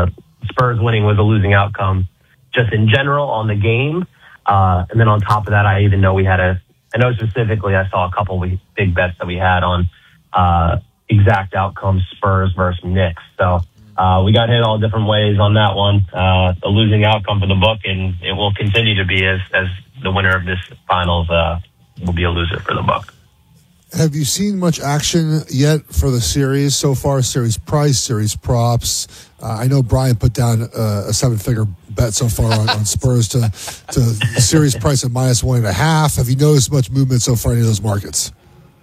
Speaker 30: Spurs winning was a losing outcome just in general on the game. Uh, and then on top of that, I even know we had a, I know specifically I saw a couple of big bets that we had on uh, exact outcomes, Spurs versus Knicks. So uh, we got hit all different ways on that one. Uh, a losing outcome for the book, and it will continue to be as, as the winner of this finals uh, will be a loser for the book.
Speaker 3: Have you seen much action yet for the series so far? Series price, series props. Uh, I know Brian put down uh, a seven-figure bet so far on, on Spurs to to series price at minus one and a half. Have you noticed much movement so far in any of those markets?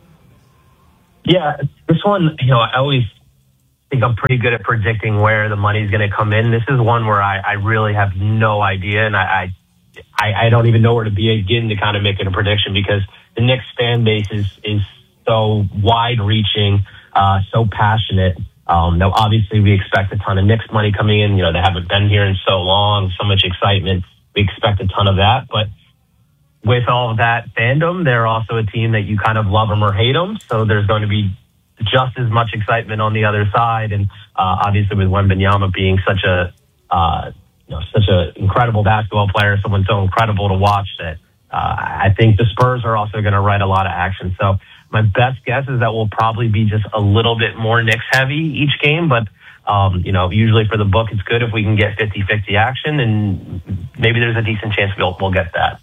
Speaker 30: Yeah, this one, you know, I always think I'm pretty good at predicting where the money's going to come in. This is one where I, I really have no idea, and I, I I don't even know where to begin to kind of make a prediction because the Knicks fan base is is so wide-reaching, uh, so passionate. Um, now, obviously, we expect a ton of Knicks money coming in. You know, they haven't been here in so long, so much excitement. We expect a ton of that. But with all of that fandom, they're also a team that you kind of love them or hate them. So there's going to be just as much excitement on the other side. And uh, obviously, with Wembanyama being such a uh, you know such an incredible basketball player, someone so incredible to watch that uh, I think the Spurs are also going to write a lot of action. So my best guess is that we'll probably be just a little bit more Knicks heavy each game, but um, you know, usually for the book, it's good if we can get fifty-fifty action, and maybe there's a decent chance we'll we'll get that.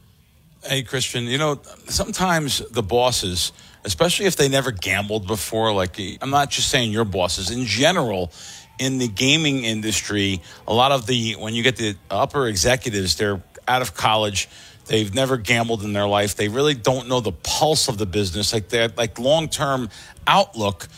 Speaker 4: Hey, Christian, you know, sometimes the bosses, especially if they never gambled before, like I'm not just saying your bosses, in general, in the gaming industry, a lot of the, when you get the upper executives, they're out of college. They've never gambled in their life. They really don't know the pulse of the business, like that, like long-term outlook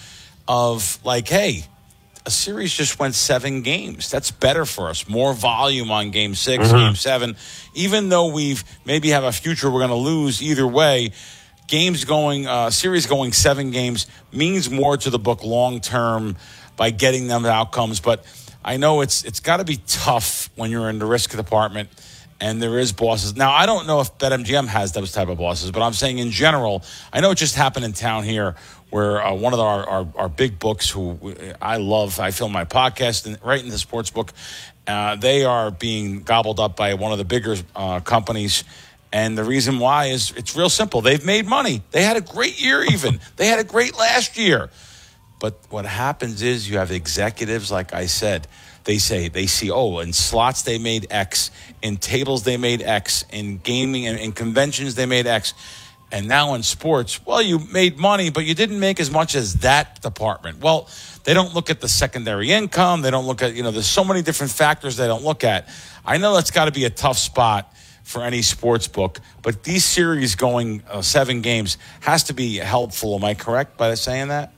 Speaker 4: of like, hey, a series just went seven games. That's better for us. More volume on game six, mm-hmm. game seven. Even though we've maybe have a future we're going to lose either way, games going, uh, series going seven games means more to the book long-term by getting them outcomes. But I know it's it's got to be tough when you're in the risk department. And there is bosses. Now, I don't know if BetMGM has those type of bosses, but I'm saying in general, I know it just happened in town here where uh, one of our, our, our big books who I love, I film my podcast in, right in the sports book, uh, they are being gobbled up by one of the bigger uh, companies. And the reason why is it's real simple. They've made money. They had a great year even. They had a great last year. But what happens is you have executives, like I said, they say, they see, oh, in slots they made X, in tables they made X, in gaming and in conventions they made X. And now in sports, well, you made money, but you didn't make as much as that department. Well, they don't look at the secondary income. They don't look at, you know, there's so many different factors they don't look at. I know that's got to be a tough spot for any sports book, but these series going uh, seven games has to be helpful. Am I correct by saying that?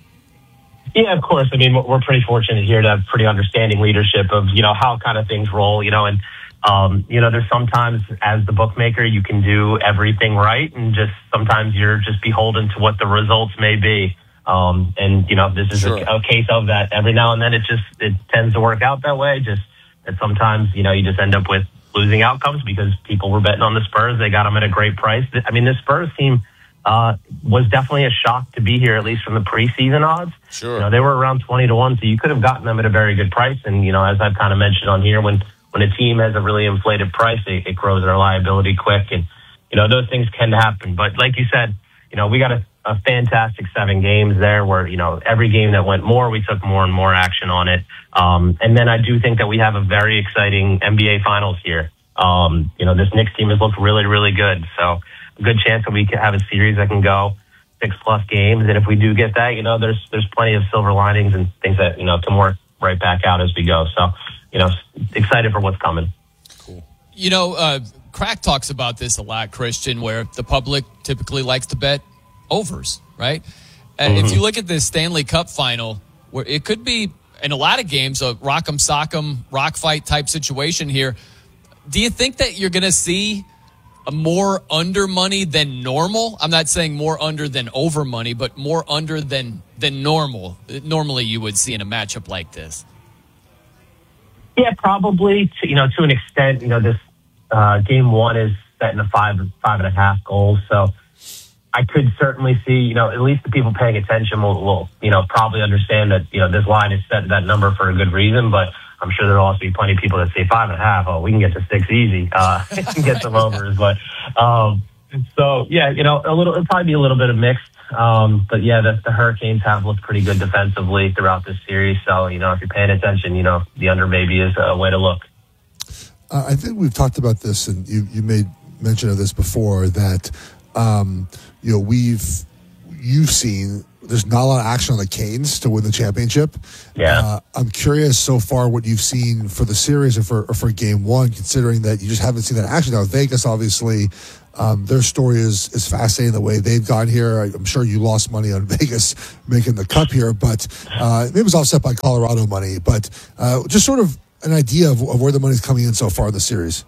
Speaker 30: Yeah, of course. I mean, we're pretty fortunate here to have pretty understanding leadership of, you know, how kind of things roll, you know, and, um, you know, there's sometimes as the bookmaker, you can do everything right. And just sometimes you're just beholden to what the results may be. Um, and, you know, this is sure. a, a case of that. Every now and then it just, it tends to work out that way. Just that sometimes, you know, you just end up with losing outcomes because people were betting on the Spurs. They got them at a great price. I mean, the Spurs team, Uh, was definitely a shock to be here, at least from the preseason odds.
Speaker 4: Sure.
Speaker 30: You know, they were around twenty to one, so you could have gotten them at a very good price. And, you know, as I've kind of mentioned on here, when, when a team has a really inflated price, it, it grows their liability quick. And, you know, those things can happen. But like you said, you know, we got a, a fantastic seven games there where, you know, every game that went more, we took more and more action on it. Um, and then I do think that we have a very exciting N B A Finals here. Um, you know, this Knicks team has looked really, really good. So, good chance that we can have a series that can go six plus games. And if we do get that, you know, there's there's plenty of silver linings and things that, you know, can work right back out as we go. So, you know, excited for what's coming.
Speaker 2: Cool. You know, uh, Crack talks about this a lot, Christian, where the public typically likes to bet overs, right? And mm-hmm. if you look at this Stanley Cup final, where it could be, in a lot of games, a rock'em sock'em, rock fight type situation here, do you think that you're going to see a more under money than normal? I'm not saying more under than over money, but more under than than normal. Normally you would see in a matchup like this.
Speaker 30: Yeah, probably. To, you know, to an extent. You know, this uh, game one is set in a five five and a half goals, so I could certainly see. You know, at least the people paying attention will, will you know probably understand that you know this line is set at that number for a good reason. But I'm sure there'll also be plenty of people that say five and a half. Oh, we can get to six easy uh, and get some overs. But um, so, yeah, you know, a little, it'll probably be a little bit of mixed. Um, but yeah, the, the Hurricanes have looked pretty good defensively throughout this series. So, you know, if you're paying attention, you know, the under maybe is a way to look.
Speaker 3: Uh, I think we've talked about this, and you, you made mention of this before, that, um, you know, we've, you've seen there's not a lot of action on the Canes to win the championship.
Speaker 30: Yeah.
Speaker 3: Uh, I'm curious so far what you've seen for the series or for, or for game one, considering that you just haven't seen that action. Now, Vegas, obviously, um, their story is, is fascinating the way they've gotten here. I, I'm sure you lost money on Vegas making the cup here, but uh, it was offset by Colorado money. But uh, just sort of an idea of, of where the money's coming in so far in the series.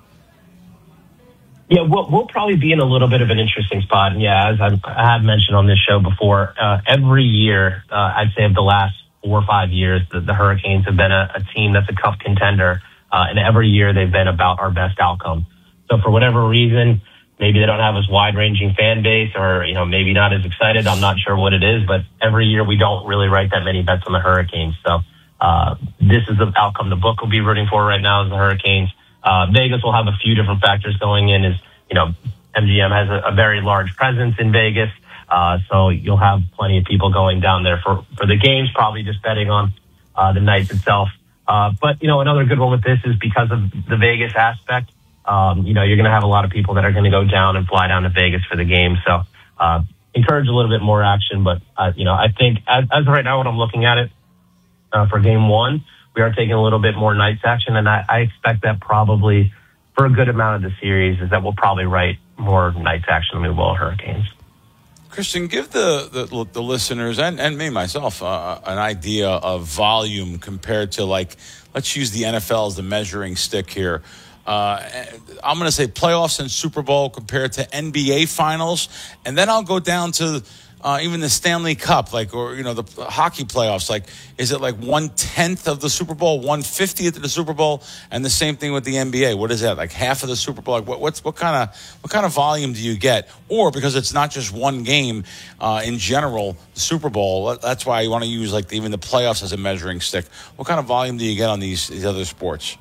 Speaker 30: Yeah, we'll, we'll probably be in a little bit of an interesting spot. And yeah, as I've, I have mentioned on this show before, uh, every year, uh, I'd say of the last four or five years, the, the Hurricanes have been a, a team that's a cup contender. Uh, and every year they've been about our best outcome. So for whatever reason, maybe they don't have as wide-ranging fan base, or, you know, maybe not as excited. I'm not sure what it is, but every year we don't really write that many bets on the Hurricanes. So uh, this is the outcome the book will be rooting for right now is the Hurricanes. Uh, Vegas will have a few different factors going in. Is, you know, M G M has a, a very large presence in Vegas, uh, so you'll have plenty of people going down there for, for the games, probably just betting on uh, the nights itself. Uh, but, you know, another good one with this is because of the Vegas aspect, um, you know, you're going to have a lot of people that are going to go down and fly down to Vegas for the game. So uh, encourage a little bit more action. But, uh, you know, I think as, as of right now, when I'm looking at it uh, for game one, we are taking a little bit more nights action, and I, I expect that probably for a good amount of the series is that we'll probably write more nights action than we will Hurricanes.
Speaker 4: Christian, give the, the, the listeners and, and me, myself, uh, an idea of volume compared to, like, let's use the N F L as the measuring stick here. Uh, I'm going to say playoffs and Super Bowl compared to N B A finals, and then I'll go down to Uh, even the Stanley Cup, like, or, you know, the hockey playoffs, like, is it like one-tenth of the Super Bowl, one-fiftieth of the Super Bowl, and the same thing with the N B A? What is that, like half of the Super Bowl? Like, what, what's, what kind of what kind of volume do you get? Or, because it's not just one game uh, in general, the Super Bowl, that's why you want to use, like, even the playoffs as a measuring stick. What kind of volume do you get on these, these other sports?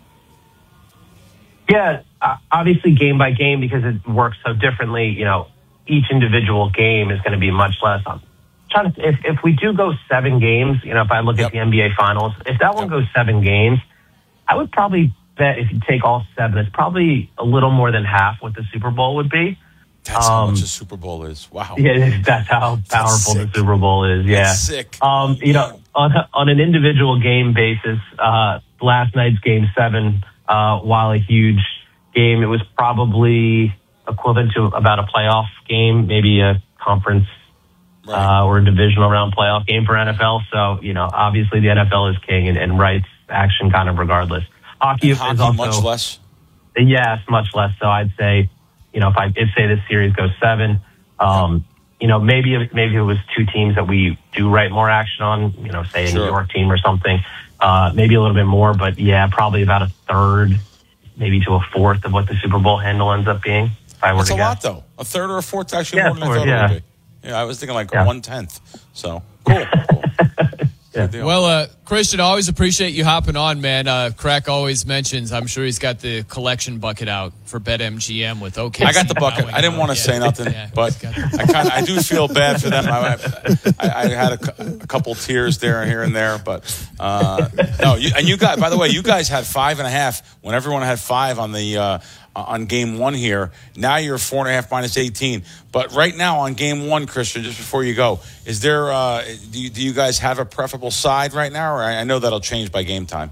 Speaker 30: Yeah, uh, obviously game by game, because it works so differently, you know, each individual game is going to be much less. I'm trying to, if, if we do go seven games, you know, if I look yep. at the N B A finals, if that one yep. goes seven games, I would probably bet if you take all seven, it's probably a little more than half what the Super Bowl would be.
Speaker 4: That's um, how much the Super Bowl is. Wow.
Speaker 30: Yeah, that's how powerful that's the Super Bowl is. Yeah.
Speaker 4: That's sick.
Speaker 30: Um, you know, on, on an individual game basis, uh, last night's game seven, uh, while a huge game, it was probably equivalent to about a playoff game, maybe a conference right. uh, or a divisional round playoff game for N F L. So, you know, obviously the N F L is king and, and writes action kind of regardless. Hockey,
Speaker 4: and hockey
Speaker 30: is also
Speaker 4: much less.
Speaker 30: Yes, much less. So I'd say, you know, if I if say this series goes seven, um, you know, maybe maybe it was two teams that we do write more action on. You know, say a sure. New York team or something, uh, maybe a little bit more. But yeah, probably about a third, maybe to a fourth of what the Super Bowl handle ends up being.
Speaker 4: That's a lot, though. A third or a fourth is actually
Speaker 30: yeah,
Speaker 4: more than I thought
Speaker 30: yeah.
Speaker 4: it would be. Yeah, I was thinking like
Speaker 30: yeah.
Speaker 4: one-tenth. So, cool. cool.
Speaker 30: yeah.
Speaker 2: Well, uh, Christian, I always appreciate you hopping on, man. Uh, Crack always mentions, I'm sure he's got the collection bucket out for BetMGM with O K C.
Speaker 4: I got the bucket. I didn't want to yeah. say nothing, yeah. but I kind of I do feel bad for them. I, I, I had a, a couple tears there here and there, but uh, no. You, and you guys, by the way, you guys had five and a half when everyone had five on the uh, on game one here. Now you're four and a half minus eighteen. But right now on game one, Christian, just before you go, is there? Uh, do you, do you guys have a preferable side right now? Or I know that'll change by game time.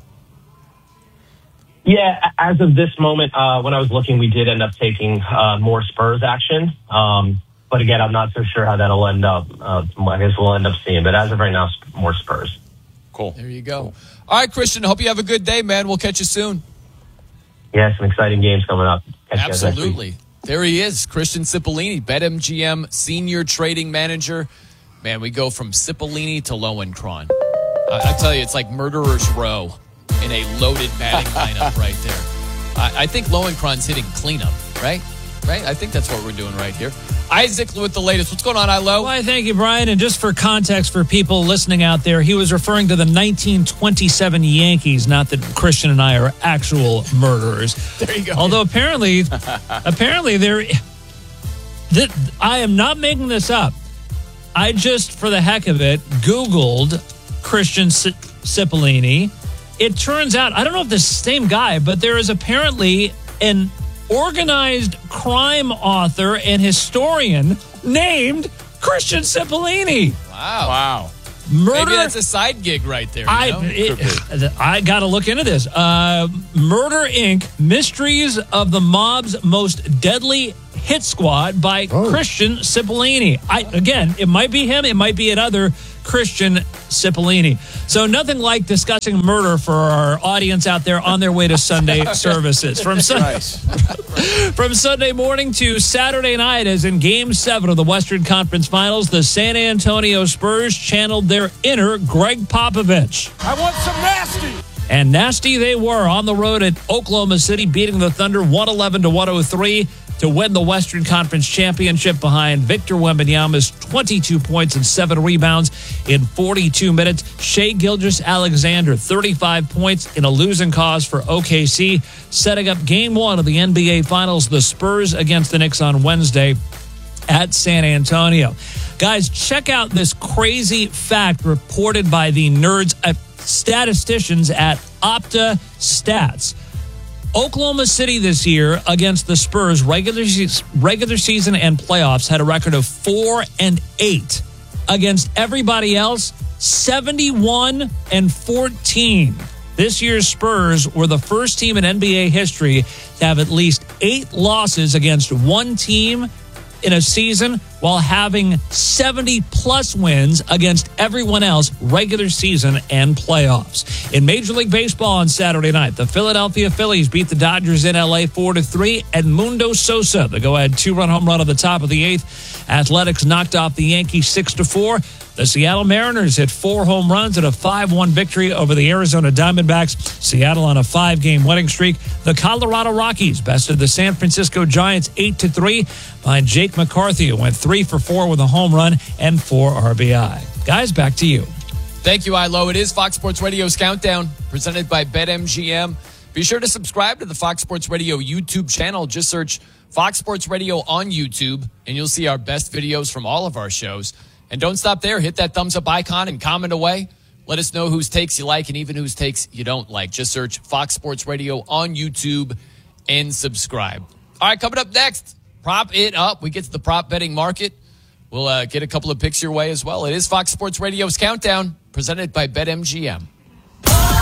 Speaker 30: Yeah, as of this moment, uh, when I was looking, we did end up taking uh, more Spurs action. Um, but again, I'm not so sure how that'll end up. Uh, I guess we'll end up seeing. But as of right now, more Spurs.
Speaker 4: Cool.
Speaker 2: There you go. Cool. All right, Christian, hope you have a good day, man. We'll catch you soon.
Speaker 30: Yeah, some exciting games coming up. Catch
Speaker 2: Absolutely. There he is, Christian Cipollini, BetMGM Senior Trading Manager. Man, we go from Cipollini to Lowenkron. I, I tell you, it's like Murderer's Row in a loaded batting lineup right there. I, I think Lowenkron's hitting cleanup, right? right? I think that's what we're doing right here. Isaac with the latest. What's going on, Ilo?
Speaker 1: Why, thank you, Brian. And just for context for people listening out there, he was referring to the nineteen twenty-seven Yankees, not that Christian and I are actual murderers.
Speaker 2: There you go.
Speaker 1: Although apparently, apparently there, th- I am not making this up. I just, for the heck of it, Googled Christian C- Cipollini. It turns out, I don't know if this is the same guy, but there is apparently an organized crime author and historian named Christian Cipollini.
Speaker 2: Wow.
Speaker 4: Wow.
Speaker 1: Murder.
Speaker 2: Maybe that's a side gig right there. You
Speaker 1: I
Speaker 2: know?
Speaker 1: it, I got to look into this. Uh, Murder Incorporated. Mysteries of the Mob's Most Deadly Hit Squad by
Speaker 3: Oh.
Speaker 1: Christian Cipollini. I again, it might be him. It might be another Christian Cipollini. So nothing like discussing murder for our audience out there on their way to Sunday services. From Sunday, from Sunday morning to Saturday night, as in Game seven of the Western Conference Finals, the San Antonio Spurs channeled their inner Greg Popovich.
Speaker 8: I want some nasty.
Speaker 1: And nasty they were on the road at Oklahoma City, beating the Thunder one eleven to one oh three to win the Western Conference Championship behind Victor Wembanyama's twenty-two points and seven rebounds in forty-two minutes. Shai Gilgeous-Alexander, thirty-five points in a losing cause for O K C, setting up game one of the N B A Finals, the Spurs against the Knicks on Wednesday at San Antonio. Guys, check out this crazy fact reported by the nerds, uh, statisticians at Opta Stats. Oklahoma City this year against the Spurs, regular se- regular season and playoffs, had a record of four and eight. Against everybody else, seventy-one and fourteen. This year's Spurs were the first team in N B A history to have at least eight losses against one team in a season, while having seventy plus wins against everyone else, regular season and playoffs. In Major League Baseball on Saturday night, the Philadelphia Phillies beat the Dodgers in L A four to three. Edmundo Sosa, the go-ahead two-run home run at the top of the eighth. Athletics knocked off the Yankees six to four. The Seattle Mariners hit four home runs in a five one victory over the Arizona Diamondbacks. Seattle on a five-game winning streak. The Colorado Rockies bested the San Francisco Giants eight to three behind Jake McCarthy, who went three for four with a home run and four R B I. Guys, back to you.
Speaker 2: Thank you, Ilo. It is Fox Sports Radio's Countdown, presented by BetMGM. Be sure to subscribe to the Fox Sports Radio YouTube channel. Just search Fox Sports Radio on YouTube, and you'll see our best videos from all of our shows. And don't stop there. Hit that thumbs up icon and comment away. Let us know whose takes you like and even whose takes you don't like. Just search Fox Sports Radio on YouTube and subscribe. All right, coming up next, prop it up. We get to the prop betting market. We'll uh, get a couple of picks your way as well. It is Fox Sports Radio's Countdown, presented by BetMGM.